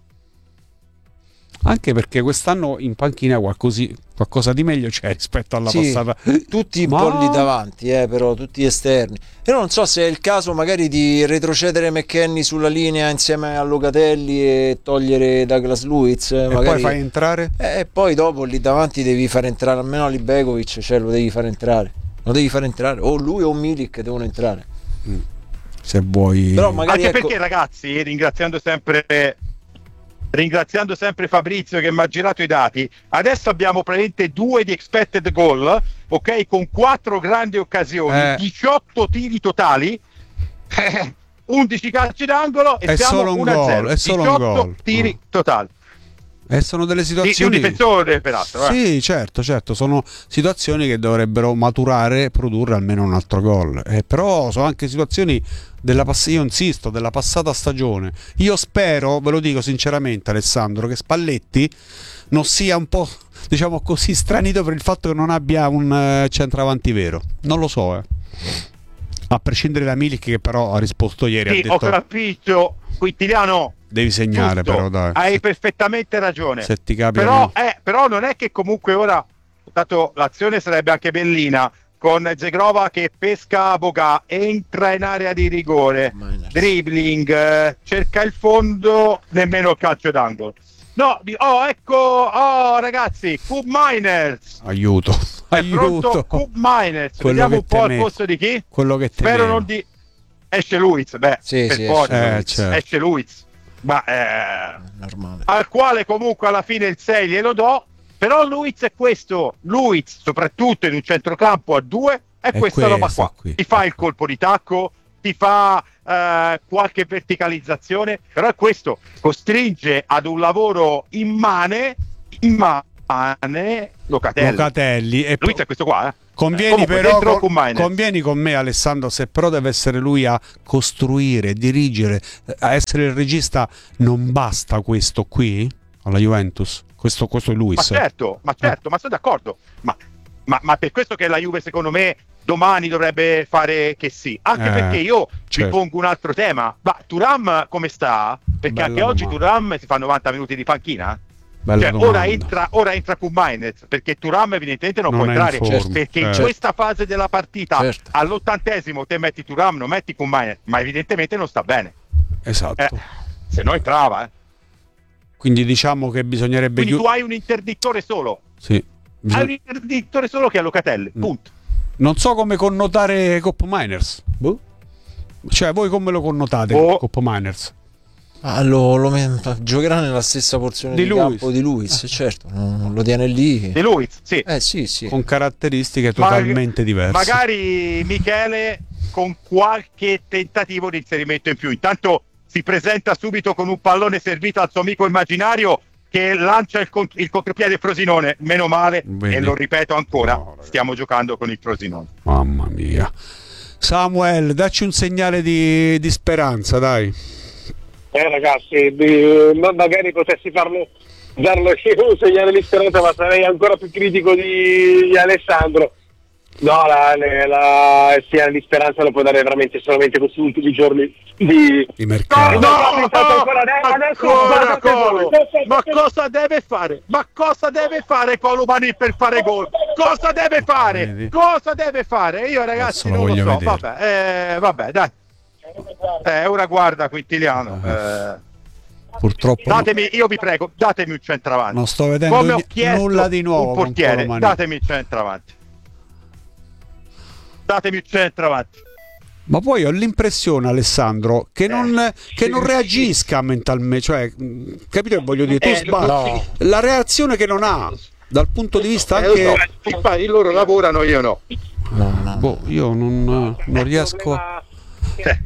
S2: Anche perché quest'anno in panchina qualcosi, qualcosa di meglio c'è rispetto alla
S3: Sì,
S2: passata.
S3: tutti
S2: Ma-
S3: un po' lì davanti, eh, però tutti esterni. E non so se è il caso magari di retrocedere McKennie sulla linea insieme a Locatelli e togliere Douglas Luiz. eh,
S2: E
S3: magari...
S2: poi fai entrare?
S3: Eh, E poi dopo lì davanti devi far entrare almeno Libegovic, cioè lo devi far entrare. Lo devi far entrare, o lui o Milik devono entrare.
S2: Se vuoi.
S3: Però magari
S1: Anche
S3: ecco,
S1: perché, ragazzi, ringraziando sempre ringraziando sempre Fabrizio che mi ha girato i dati, adesso abbiamo praticamente due di expected goal, ok, con quattro grandi occasioni,
S2: Eh.
S1: diciotto tiri totali, eh, undici calci d'angolo e
S2: È
S1: siamo
S2: solo un
S1: uno a
S2: gol,
S1: zero.
S2: è solo un
S1: diciotto
S2: gol.
S1: tiri
S2: Mm.
S1: totali.
S2: E sono delle
S1: Di, di un
S2: situazioni.
S1: difensore peraltro, eh.
S2: Sì, certo, certo, sono situazioni che dovrebbero maturare e produrre almeno un altro gol. Eh, però sono anche situazioni della pass- io insisto, della passata stagione. Io spero, ve lo dico sinceramente, Alessandro, che Spalletti non sia un po', diciamo così, stranito per il fatto che non abbia un eh, centravanti vero. Non lo so, eh. A prescindere da Milik, che però ha risposto ieri,
S1: Sì,
S2: ha
S1: ho
S2: detto
S1: capito, Quintiliano,
S2: devi segnare,
S1: giusto,
S2: però dai.
S1: hai perfettamente ragione.
S2: Se ti capita.
S1: Però, eh, però non è che comunque ora, dato l'azione sarebbe anche bellina, con Zegrova che pesca Bogà, entra in area di rigore,
S3: Miners.
S1: dribbling, eh, cerca il fondo, nemmeno il calcio d'angolo. No, di- oh ecco, oh ragazzi, Cub Miners,
S2: Aiuto,
S1: è
S2: aiuto.
S1: pronto Cub Miners,
S2: Quello
S1: vediamo
S2: che
S1: un po' al
S2: temevo.
S1: posto di chi?
S2: Quello che
S1: Spero
S2: temevo.
S1: non di... Esce Luiz, beh,
S3: Sì,
S1: per
S3: sì,
S1: forza,
S2: esce
S1: esce,
S2: Luiz. Eh, certo.
S1: esce Luiz, ma eh,
S3: normale.
S1: al quale comunque alla fine il sei glielo do, però Luiz è questo, Luiz soprattutto in un centrocampo a due è,
S2: È
S1: questa roba
S2: questo
S1: qua,
S2: qui.
S1: ti fa il colpo di tacco, ti fa uh, qualche verticalizzazione, però questo costringe ad un lavoro immane, immane Locatelli.
S2: Locatelli e
S1: lui c'è questo qua, eh.
S2: Convieni,
S1: eh,
S2: però, con,
S1: con
S2: convieni con me, Alessandro, se però deve essere lui a costruire, dirigere, a essere il regista, non basta questo qui alla Juventus? Questo, questo è Luis.
S1: Ma certo, ma certo, eh. ma sono d'accordo. Ma, ma, ma per questo che la Juve, secondo me, domani dovrebbe fare che sì. Anche
S2: eh,
S1: perché io
S2: certo.
S1: vi pongo un altro tema. Ma Thuram come sta? Perché
S2: Bella
S1: anche
S2: domanda.
S1: oggi Thuram si fa novanta minuti di panchina?
S2: Bella
S1: Cioè, ora entra, ora entra con Mainez, perché Thuram evidentemente non,
S2: Non
S1: può
S2: è in
S1: entrare,
S2: forma,
S1: perché
S2: certo.
S1: in questa fase della partita,
S3: Certo.
S1: all'ottantesimo te metti Thuram, non metti con Mainez, ma evidentemente non sta bene.
S2: Esatto.
S1: Eh, se no entrava, eh.
S2: Quindi diciamo che bisognerebbe
S1: Quindi tu
S2: chiudere.
S1: hai un interdittore solo,
S2: Sì.
S1: hai
S2: Bisog-
S1: un interdittore solo che è Locatelli,
S2: Mm.
S1: punto.
S2: Non so come connotare Cop Miners.
S3: Boh.
S2: Cioè, voi come lo connotate
S1: Oh.
S2: Cop Miners?
S3: Ah, lo, lo met- giocherà nella stessa porzione
S2: Di
S3: di,
S2: Luis.
S3: campo di Luis, certo, non lo tiene lì.
S1: Di Luiz, sì.
S3: Eh sì, sì.
S2: Con caratteristiche
S1: Mag-
S2: totalmente diverse.
S1: Magari Michele con qualche tentativo di inserimento in più. Intanto si presenta subito con un pallone servito al suo amico immaginario che lancia il, cont- il contropiede Frosinone. Meno male,
S2: Vedi.
S1: e lo ripeto ancora,
S2: No, ragazzi.
S1: stiamo giocando con il Frosinone.
S2: Mamma mia. Samuel, dacci un segnale di, di speranza, dai.
S4: Eh ragazzi, di- ma- magari potessi farlo, darlo io un segnale di speranza, ma sarei ancora più critico di, di Alessandro. No, la, la, la il segnale di speranza lo può dare veramente solamente questi ultimi giorni di...
S2: Di mercato.
S1: No,
S4: ancora, adesso,
S1: ancora,
S4: guardate
S1: Colo.
S4: voi.
S1: Ma cosa deve fare? Ma cosa deve fare Colomani per fare gol? Cosa deve fare?
S2: Vedi?
S1: Cosa deve fare? Io ragazzi
S2: Adesso lo
S1: non lo
S2: voglio
S1: so.
S2: vedere.
S1: Vabbè, eh, vabbè, dai. Eh, ora guarda Quintiliano. Eh,
S2: Purtroppo
S1: datemi, io vi prego, datemi un centravanti.
S2: non sto vedendo
S1: Come ho
S2: ni-
S1: chiesto
S2: nulla di nuovo
S1: un
S2: con
S1: portiere,
S2: Colomani.
S1: datemi il centravanti. Datemi il centravanti.
S2: Ma poi ho l'impressione, Alessandro, che non, che non reagisca mentalmente, cioè, mh, capito che voglio dire? Tu
S1: Eh,
S2: sbagli.
S3: no.
S2: La reazione che non ha dal punto di vista
S1: Eh, lo
S2: anche.
S1: so, infatti loro lavorano, io no.
S3: No, no.
S2: Boh, io non, non
S4: Il
S2: riesco.
S4: problema è,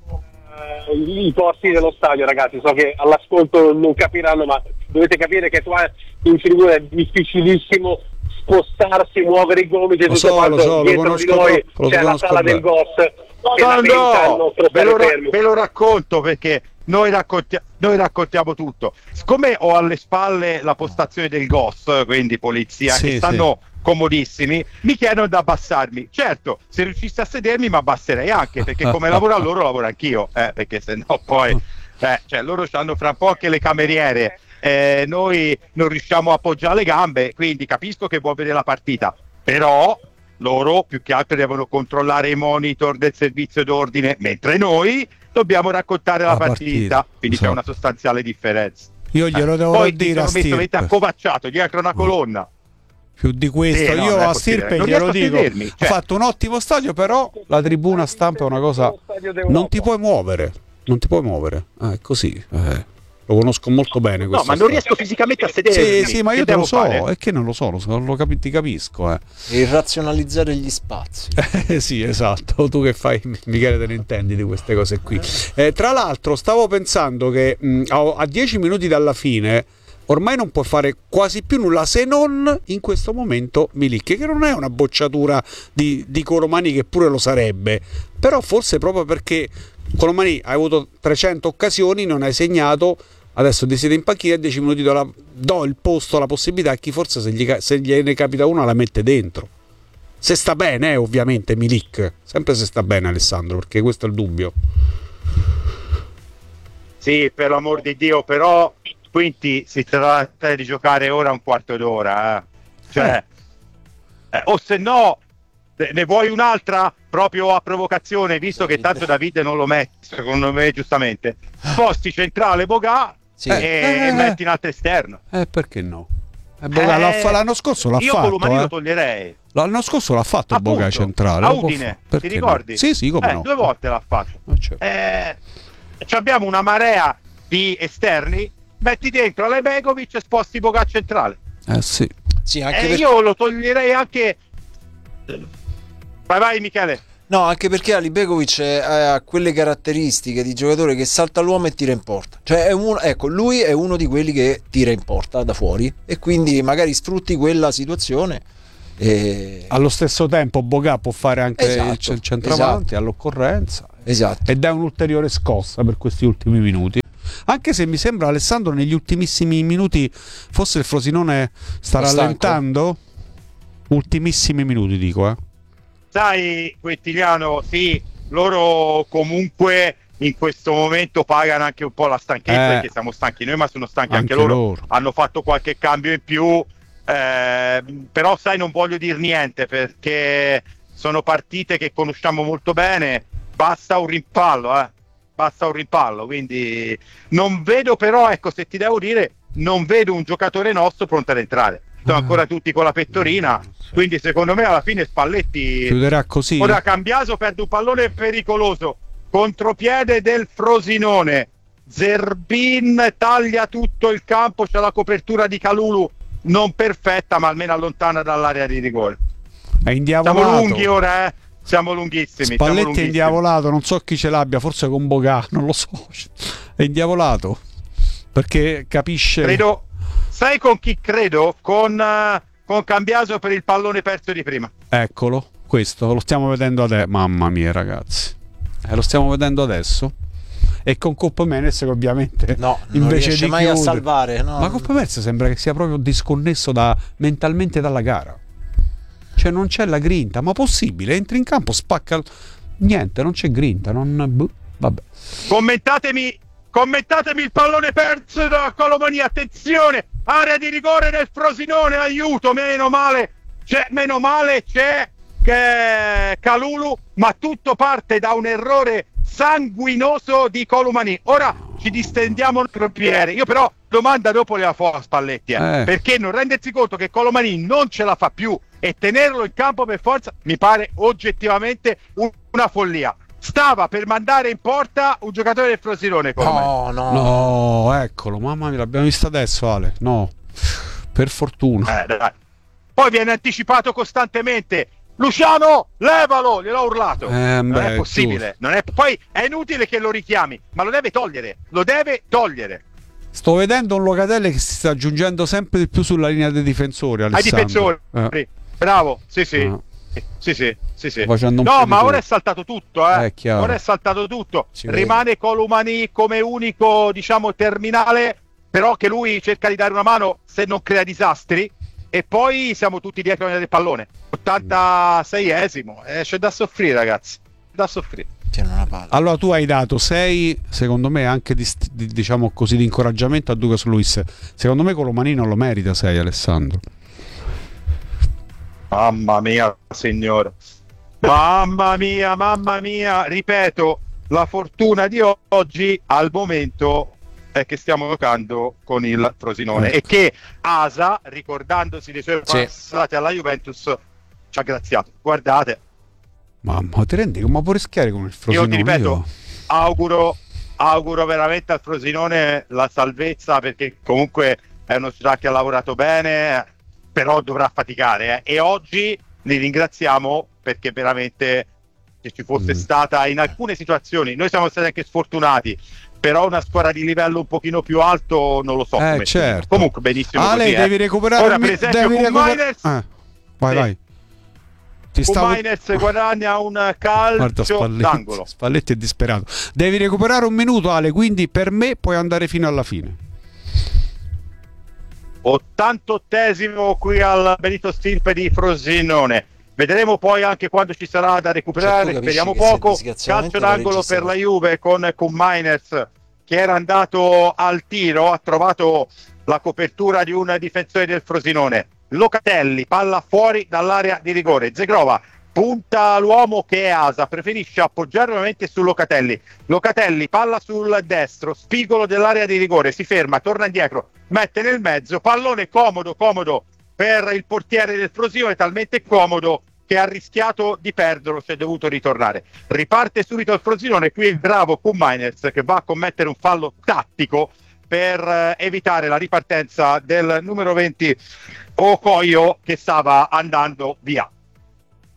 S4: eh, i posti dello stadio, ragazzi, so che all'ascolto non capiranno, ma dovete capire che qua in tribuna è difficilissimo spostarsi, muovere i gomiti e
S2: Lo
S4: tutto
S2: so,
S4: quanto.
S2: lo so, lo
S4: Dietro
S2: conosco
S4: di noi
S2: troppo, lo
S4: c'è la
S2: conosco
S4: sala
S2: bene.
S4: del G O S che
S1: No,
S4: lamenta il
S1: no,
S4: nostro
S1: ve lo,
S4: stare
S1: ra-
S4: fermi.
S1: ve lo racconto perché noi, racconti- noi raccontiamo tutto. Siccome ho alle spalle la postazione del G O S, quindi polizia,
S2: Sì,
S1: che stanno comodissimi, mi chiedono di abbassarmi. Certo, se riuscissi a sedermi mi abbasserei anche, perché come lavoro a loro lavoro anch'io, eh, perché se no poi eh, cioè, loro hanno fra un po' anche le cameriere, eh, noi non riusciamo a appoggiare le gambe, quindi capisco che vuoi vedere la partita, però loro più che altro devono controllare i monitor del servizio d'ordine, mentre noi dobbiamo raccontare la,
S2: La
S1: partita,
S2: partita,
S1: quindi
S2: so.
S1: c'è una sostanziale differenza.
S2: Io glielo
S1: Eh,
S2: devo
S1: poi
S2: dire a
S1: mi sono messo
S2: Stirpe.
S1: accovacciato dietro una colonna.
S2: Più di questo,
S1: Sì, no,
S2: io
S1: non è
S2: a
S1: possibile.
S2: Stirpe
S1: Non
S2: glielo
S1: riesco a
S2: dico.
S1: sedermi,
S2: Ha
S1: cioè.
S2: fatto un ottimo stadio, però la tribuna stampa è una cosa. Non ti puoi muovere. Non ti puoi muovere. Ah, è così. Eh, lo conosco molto bene.
S1: No,
S2: questo
S1: ma non
S2: stadio.
S1: riesco fisicamente a sedermi.
S2: Sì, sì, ma
S1: Che
S2: io te lo
S1: devo
S2: so,
S1: fare?
S2: è che non lo so, lo, so, lo capi- ti capisco. Eh.
S3: E razionalizzare gli spazi.
S2: Eh, sì, esatto, tu che fai, Michele, te ne intendi di queste cose qui. Eh, tra l'altro, stavo pensando che mh, a- a dieci minuti dalla fine ormai non può fare quasi più nulla se non in questo momento Milik, che non è una bocciatura di, di Colomani, che pure lo sarebbe, però forse proprio perché Colomani ha avuto trecento occasioni, non hai segnato. Adesso ti siete in panchina e dieci minuti do, la, do il posto, la possibilità a chi forse se, gli, ca- se gliene capita una la mette dentro. Se sta bene, eh, ovviamente, Milik. Sempre se sta bene, Alessandro, perché questo è il dubbio.
S1: Sì, per l'amor di Dio, però quindi si tratta di giocare ora un quarto d'ora. Eh. Cioè, eh, o se no, ne vuoi un'altra proprio a provocazione, visto che tanto Davide non lo mette, secondo me, giustamente. Sposti centrale Bogà
S3: Sì.
S1: e,
S2: Eh,
S1: e metti in alto esterno.
S2: Eh, perché no? Eh, Boga l'ha fa- l'anno scorso l'ha
S1: io
S2: fatto.
S1: Colomani
S2: eh.
S1: lo toglierei.
S2: L'anno scorso l'ha fatto
S1: Appunto,
S2: Boga centrale.
S1: a
S2: lo può
S1: Udine,
S2: fare.
S1: ti
S2: Perché no?
S1: ricordi?
S2: Sì, sì, come
S1: Eh,
S2: no.
S1: due volte l'ha fatto.
S2: Eh, certo.
S1: Eh, ci abbiamo una marea di esterni, metti dentro Alebegovic e sposti Bogà centrale.
S2: Eh sì.
S3: Sì, anche
S1: Eh,
S3: per-
S1: io lo toglierei anche. Vai vai Michele.
S3: No, anche perché Ali Begovic ha quelle caratteristiche di giocatore che salta l'uomo e tira in porta. Cioè è un, ecco, lui è uno di quelli che tira in porta da fuori e quindi magari sfrutti quella situazione. E...
S2: Allo stesso tempo Boga può fare anche
S3: Esatto,
S2: il centravanti
S3: esatto.
S2: all'occorrenza.
S3: Esatto.
S2: E dà un'ulteriore scossa per questi ultimi minuti. Anche se mi sembra, Alessandro, negli ultimissimi minuti forse il Frosinone sta
S3: Stanco.
S2: rallentando. Ultimissimi minuti, dico, eh.
S1: Sai, Quintiliano, sì, loro comunque in questo momento pagano anche un po' la stanchezza,
S2: Eh.
S1: perché siamo stanchi noi, ma sono stanchi
S2: Anche
S1: anche, loro.
S2: loro.
S1: Hanno fatto qualche cambio in più, eh, però sai, non voglio dire niente perché sono partite che conosciamo molto bene, basta un rimpallo, eh. Basta un rimpallo, quindi non vedo, però, ecco, se ti devo dire, non vedo un giocatore nostro pronto ad entrare. Sono ancora tutti con la pettorina, quindi secondo me alla fine Spalletti
S2: Chiuderà così.
S1: ora Cambiaso perde un pallone pericoloso, contropiede del Frosinone, Zerbin taglia tutto il campo, c'è la copertura di Kalulu non perfetta ma almeno allontana dall'area di rigore.
S2: È indiavolato.
S1: Siamo lunghi ora, eh? Siamo lunghissimi. siamo
S2: Spalletti è
S1: lunghissimi.
S2: indiavolato, non so chi ce l'abbia, forse con Boga, non lo so. È indiavolato perché capisce.
S1: Credo, sai con chi credo? Con, uh, con Cambiaso per il pallone perso di prima.
S2: Eccolo, questo lo stiamo vedendo adesso. Mamma mia, ragazzi, eh, lo stiamo vedendo adesso. E con Coppa Menez che ovviamente
S3: No, non
S2: invece
S3: riesce
S2: di
S3: mai a
S2: chiudere-
S3: salvare. No.
S2: Ma Coppa Menez sembra che sia proprio disconnesso da, mentalmente dalla gara. Cioè non c'è la grinta, ma possibile? Entri in campo, spacca il- niente, non c'è grinta, non boh, vabbè.
S1: Commentatemi, commentatemi il pallone perso da Colomani, attenzione, area di rigore del Frosinone, aiuto, meno male, c'è, meno male c'è che Kalulu, ma tutto parte da un errore sanguinoso di Colomani. Ora ci distendiamo il portiere, io però domanda dopo le fa a Spalletti, eh,
S2: Eh.
S1: perché non rendersi conto che Colomani non ce la fa più e tenerlo in campo per forza mi pare oggettivamente un- una follia. Stava per mandare in porta un giocatore del Frosinone, Colomani.
S3: No, no.
S2: No, eccolo, mamma mia, l'abbiamo visto adesso, Ale. No, per fortuna.
S1: Eh, dai. Poi viene anticipato costantemente. Luciano, levalo! Gliel'ho urlato.
S2: Eh,
S1: non
S2: beh,
S1: è possibile. Non è... Poi è inutile che lo richiami, ma lo deve togliere. Lo deve togliere.
S2: Sto vedendo un Locatelli che si sta aggiungendo sempre di più sulla linea dei difensori.
S1: Ai
S2: Alessandro.
S1: difensori.
S2: Eh.
S1: Bravo. Sì, sì.
S2: Ah.
S1: Sì, sì, sì, sì.
S2: Sto facendo un po'
S1: No,
S2: di
S1: ma
S2: più.
S1: ora è saltato tutto, eh.
S2: Eh, chiaro.
S1: Ora è saltato tutto.
S3: Si vede.
S1: Rimane Colomani come unico, diciamo, terminale, però che lui cerca di dare una mano se non crea disastri. E poi siamo tutti dietro del pallone. ottantaseiesimo. Eh, c'è da soffrire, ragazzi. Da soffrire.
S3: Tiene una palla.
S2: Allora tu hai dato sei, secondo me, anche di, st- di- diciamo così, di incoraggiamento a Douglas Luiz. Secondo me Colomani non lo merita sei, Alessandro.
S1: Mamma mia, signore. Mamma mia, mamma mia. Ripeto, la fortuna di oggi al momento è che stiamo giocando con il Frosinone
S2: Ecco.
S1: e che Asa, ricordandosi dei suoi
S3: Sì.
S1: passati alla Juventus, ci ha graziato. Guardate,
S2: Mamma, ti rendi come può rischiare con il
S1: io
S2: Frosinone?
S1: ti ripeto,
S2: Io-
S1: auguro, auguro veramente al Frosinone la salvezza, perché comunque è uno società che ha lavorato bene, però dovrà faticare, eh. E oggi li ringraziamo perché veramente se ci fosse
S2: Mm.
S1: stata in alcune situazioni, noi siamo stati anche sfortunati, però una squadra di livello un pochino più alto non lo so
S2: Eh,
S1: come
S2: certo.
S1: comunque benissimo
S2: Ale,
S1: così, eh.
S2: devi recuperare
S1: Ora
S2: un
S1: per
S2: mi-
S1: esempio
S2: devi
S1: con
S2: recuper-
S1: Miners,
S2: eh, vai,
S1: Sì.
S2: vai. Ti stavo...
S1: Miners guadagna un
S2: Guarda
S1: calcio
S2: Spalletti,
S1: d'angolo.
S2: Spalletti è disperato. Devi recuperare un minuto, Ale, quindi per me puoi andare fino alla fine.
S1: ottantottesimo qui al Benito Stilpe di Frosinone. Vedremo poi anche quando ci sarà da recuperare,
S3: Cioè, tu capisci
S1: speriamo
S3: che se il
S1: poco.
S3: disgraziamento
S1: Calcio d'angolo
S3: la
S1: per la
S3: registrano.
S1: Juve con, con Miners che era andato al tiro, ha trovato la copertura di un difensore del Frosinone. Locatelli, palla fuori dall'area di rigore. Zegrova punta l'uomo che è Asa, preferisce appoggiare nuovamente su Locatelli. Locatelli, palla sul destro, spigolo dell'area di rigore, si ferma, torna indietro, mette nel mezzo, pallone comodo, comodo per il portiere del Frosinone, talmente comodo che ha rischiato di perderlo, si è dovuto ritornare. Riparte subito il Frosinone, qui il bravo Kuhn Miners che va a commettere un fallo tattico per eh, evitare la ripartenza del numero venti Okoyo che stava andando via.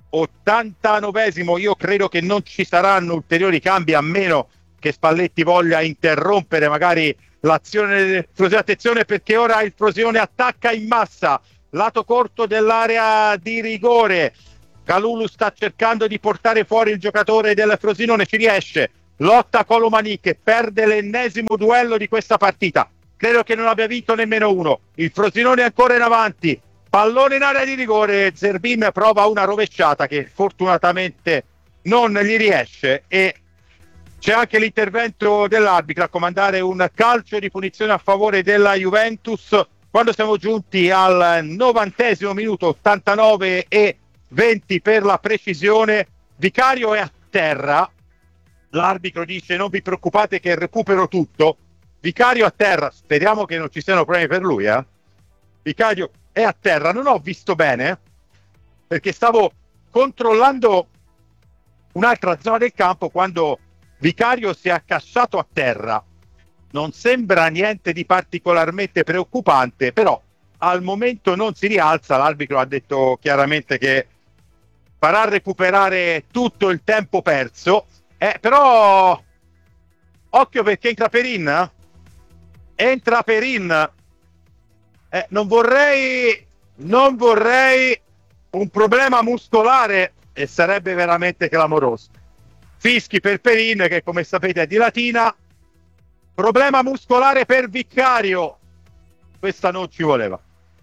S1: ottantanovesimo, io credo che non ci saranno ulteriori cambi a meno che Spalletti voglia interrompere magari l'azione. Attenzione, perché ora il Frosinone attacca in massa lato corto dell'area di rigore. Kalulu sta cercando di portare fuori il giocatore del Frosinone, ci riesce, lotta Colomani che perde l'ennesimo duello di questa partita, credo che non abbia vinto nemmeno uno. Il Frosinone è ancora in avanti, pallone in area di rigore, Zerbin prova una rovesciata che fortunatamente non gli riesce e c'è anche l'intervento dell'arbitro a comandare un calcio di punizione a favore della Juventus quando siamo giunti al novantesimo minuto, ottantanove e venti per la precisione. Vicario è a terra, l'arbitro dice non vi preoccupate che recupero tutto. Vicario a terra, speriamo che non ci siano problemi per lui, eh? Vicario è a terra, non ho visto bene perché stavo controllando un'altra zona del campo quando Vicario si è accasciato a terra. Non sembra niente di particolarmente preoccupante, però al momento non si rialza. L'arbitro ha detto chiaramente che farà recuperare tutto il tempo perso, eh, però occhio perché entra Perin, entra Perin, eh, non vorrei non vorrei un problema muscolare e sarebbe veramente clamoroso. Fischi per Perin che come sapete è di Latina, problema muscolare per Vicario, questa non ci voleva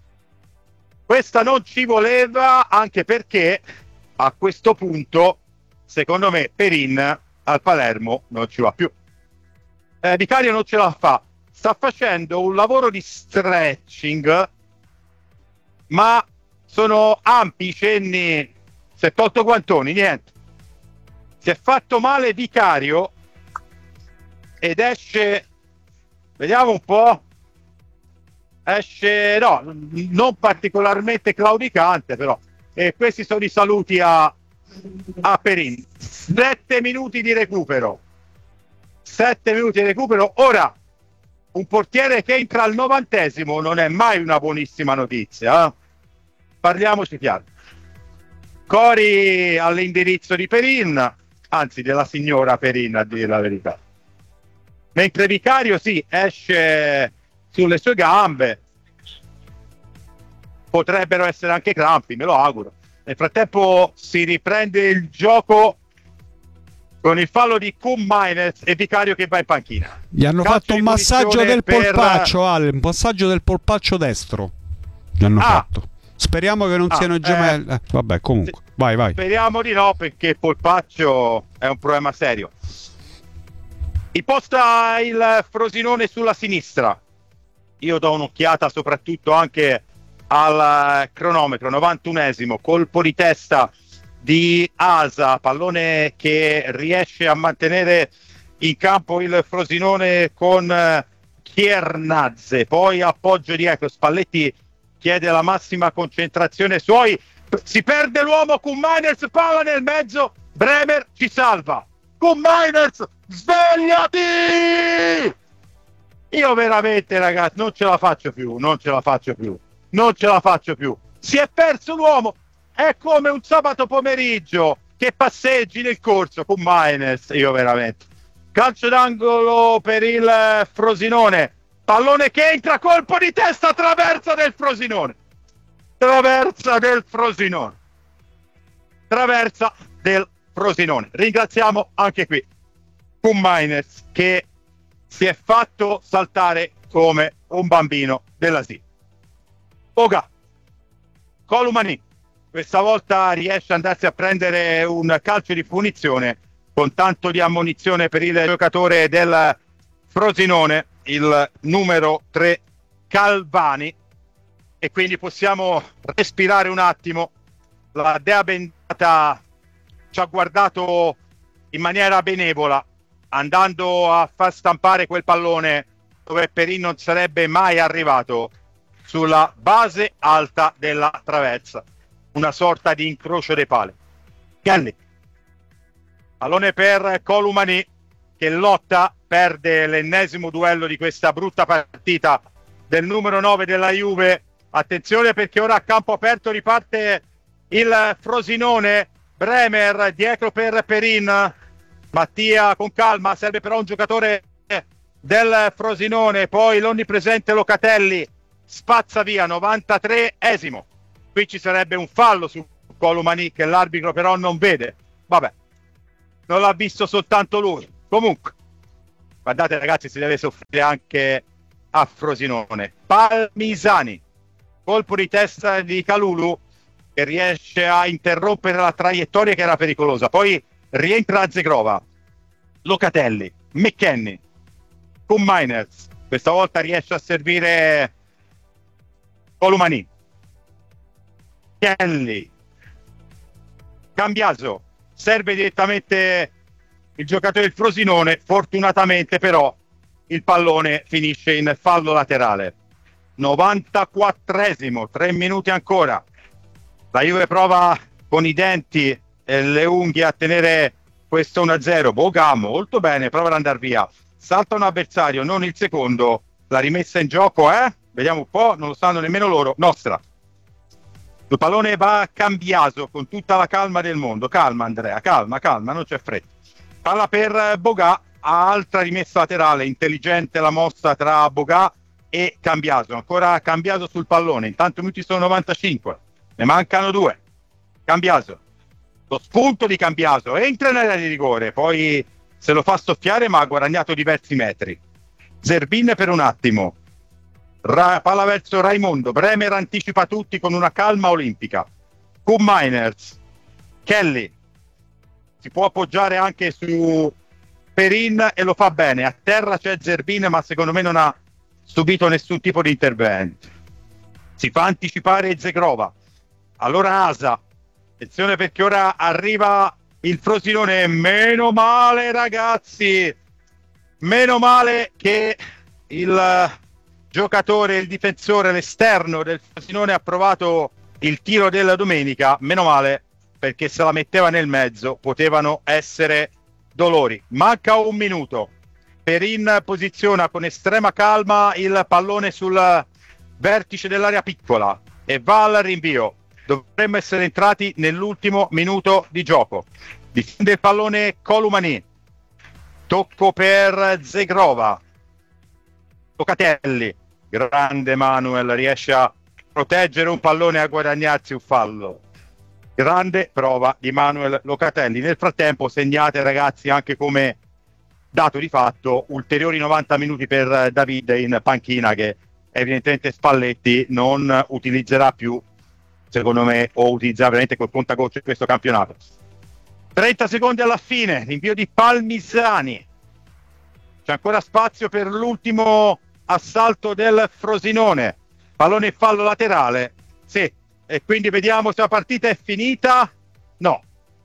S1: questa non ci voleva anche perché a questo punto secondo me Perin al Palermo non ci va più. eh, Vicario non ce la fa, sta facendo un lavoro di stretching ma sono ampi i cenni, si è tolto guantoni, niente, si è fatto male Vicario ed esce, vediamo un po', esce no, non particolarmente claudicante però, e questi sono i saluti a, a Perin. Sette minuti di recupero, sette minuti di recupero. Ora un portiere che entra al novantesimo non è mai una buonissima notizia, eh? Parliamoci chiaro. Cori all'indirizzo di Perin, anzi della signora Perin a dire la verità, mentre Vicario sì, esce sulle sue gambe, potrebbero essere anche crampi, me lo auguro. Nel frattempo si riprende il gioco con il fallo di Koen Meiners e Vicario che va in panchina.
S2: Gli hanno
S1: Calcio
S2: fatto un
S1: di
S2: massaggio del
S1: per...
S2: polpaccio, Ale, un massaggio del polpaccio destro. Gli hanno
S1: Ah.
S2: fatto. Speriamo che non
S1: Ah,
S2: siano gemelli.
S1: eh,
S2: Eh, vabbè, comunque, vai, vai.
S1: Speriamo di no, perché il polpaccio è un problema serio. Imposta il Frosinone sulla sinistra. Io do un'occhiata soprattutto anche al cronometro, novantunesimo, colpo di testa di Asa, pallone che riesce a mantenere in campo il Frosinone con Chiernazze, poi appoggio dietro, Spalletti chiede la massima concentrazione suoi, si perde l'uomo, Koen Meiners, palla nel mezzo, Bremer ci salva, Koen Meiners, svegliati! Io veramente ragazzi non ce la faccio più, non ce la faccio più, non ce la faccio più, si è perso l'uomo, è come un sabato pomeriggio che passeggi nel corso, Koen Meiners, io veramente. Calcio d'angolo per il Frosinone, pallone che entra, colpo di testa, traversa del Frosinone, traversa del Frosinone, traversa del Frosinone. Ringraziamo anche qui Koen Meiners che si è fatto saltare come un bambino dell'asilo. Oga, Colomani, questa volta riesce ad andarsi a prendere un calcio di punizione con tanto di ammonizione per il giocatore del Frosinone, il numero tre Calvani, e quindi possiamo respirare un attimo. La Dea Bendata ci ha guardato in maniera benevola, andando a far stampare quel pallone dove Perin non sarebbe mai arrivato, sulla base alta della traversa, una sorta di incrocio dei pali. Kelly, pallone per Colomani che lotta, perde l'ennesimo duello di questa brutta partita del numero nove della Juve. Attenzione perché ora a campo aperto riparte il Frosinone. Bremer dietro per Perin, Mattia con calma, serve però un giocatore del Frosinone, poi l'onnipresente Locatelli spazza via, novantatreesimo. Qui ci sarebbe un fallo su Colomani che l'arbitro però non vede, vabbè, non l'ha visto soltanto lui. Comunque guardate ragazzi, si deve soffrire anche a Frosinone. Palmisani, colpo di testa di Kalulu che riesce a interrompere la traiettoria che era pericolosa, poi rientra Zegrova, Locatelli, McKennie con Miners, questa volta riesce a servire Colomani, Kelly, Cambiaso, serve direttamente il giocatore del Frosinone, fortunatamente però il pallone finisce in fallo laterale. novantaquattresimo, tre minuti ancora, la Juve prova con i denti e le unghie a tenere questo uno a zero. Boga molto bene, prova ad andare via, salta un avversario, non il secondo, la rimessa in gioco eh? Vediamo un po', non lo sanno nemmeno loro, nostra. Il pallone va a Cambiaso con tutta la calma del mondo, calma Andrea, calma, calma, non c'è fretta. Palla per Boga, altra rimessa laterale, intelligente la mossa tra Boga e Cambiaso, ancora Cambiaso sul pallone, intanto minuti sono novantacinque, ne mancano due. Cambiaso, lo spunto di Cambiaso, entra nell'area di rigore, poi se lo fa soffiare ma ha guadagnato diversi metri. Zerbin per un attimo, Ra- palla verso Raimondo, Bremer anticipa tutti con una calma olimpica. Con Miners, Kelly si può appoggiare anche su Perin e lo fa bene, a terra c'è Zerbin ma secondo me non ha subito nessun tipo di intervento. Si fa anticipare Zegrova, allora Asa, attenzione perché ora arriva il Frosinone, meno male ragazzi, meno male che il giocatore, il difensore, l'esterno del Frosinone ha provato il tiro della domenica, meno male perché se la metteva nel mezzo potevano essere dolori. Manca un minuto, Perin posiziona con estrema calma il pallone sul vertice dell'area piccola e va al rinvio. Dovremmo essere entrati nell'ultimo minuto di gioco. Difende il pallone Colomani, tocco per Zegrova, Locatelli, grande Manuel, riesce a proteggere un pallone e a guadagnarsi un fallo. Grande prova di Manuel Locatelli. Nel frattempo segnate ragazzi anche come dato di fatto ulteriori novanta minuti per David in panchina, che evidentemente Spalletti non utilizzerà più, secondo me, o utilizzerà veramente col contagocce in questo campionato. trenta secondi alla fine, l'invio di Palmisani, c'è ancora spazio per l'ultimo assalto del Frosinone, pallone in fallo laterale, sì, e quindi vediamo se la partita è finita. No,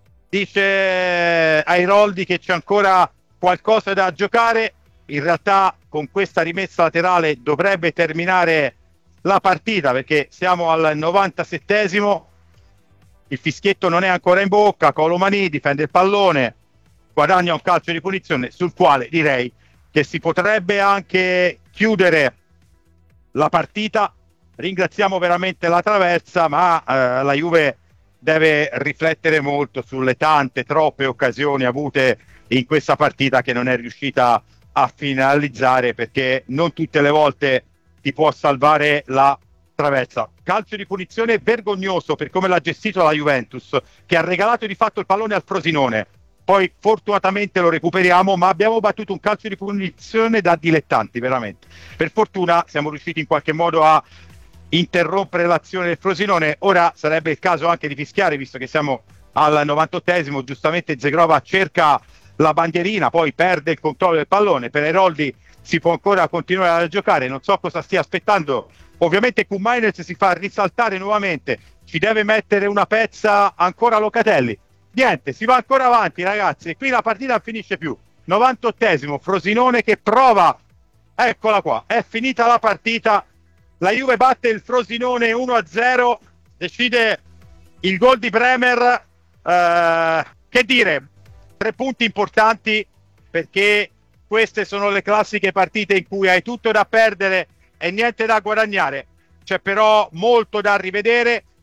S1: dice Airoldi che c'è ancora qualcosa da giocare, in realtà con questa rimessa laterale dovrebbe terminare la partita perché siamo al novantasettesimo, il fischietto non è ancora in bocca, Colomani difende il pallone, guadagna un calcio di punizione sul quale direi che si potrebbe anche chiudere la partita. Ringraziamo veramente la traversa, ma eh, la Juve deve riflettere molto sulle tante, troppe occasioni avute in questa partita che non è riuscita a finalizzare, perché non tutte le volte ti può salvare la traversa. Calcio di punizione vergognoso per come l'ha gestito la Juventus, che ha regalato di fatto il pallone al Frosinone. Poi fortunatamente lo recuperiamo, ma abbiamo battuto un calcio di punizione da dilettanti, veramente. Per fortuna siamo riusciti in qualche modo a interrompere l'azione del Frosinone. Ora sarebbe il caso anche di fischiare, visto che siamo al novantottesimo. Giustamente Zegrova cerca la bandierina, poi perde il controllo del pallone. Per Airoldi si può ancora continuare a giocare, non so cosa stia aspettando. Ovviamente Kumainers si fa risaltare nuovamente, ci deve mettere una pezza ancora Locatelli. Niente, si va ancora avanti ragazzi, e qui la partita non finisce più. novantottesimo, Frosinone che prova, eccola qua, è finita la partita, la Juve batte il Frosinone uno a zero, decide il gol di Bremer, eh, che dire, tre punti importanti, perché queste sono le classiche partite in cui hai tutto da perdere e niente da guadagnare. C'è però molto da rivedere,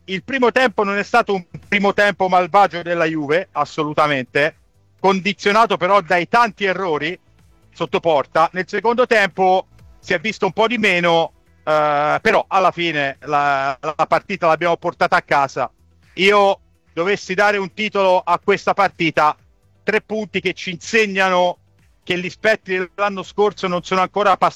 S1: il primo tempo non è stato un primo tempo malvagio della Juve, assolutamente, condizionato però dai tanti errori sotto porta. Nel secondo tempo si è visto un po' di meno, eh, però alla fine la, la partita l'abbiamo portata a casa. Io dovessi dare un titolo a questa partita, tre punti che ci insegnano che gli spettri dell'anno scorso non sono ancora passati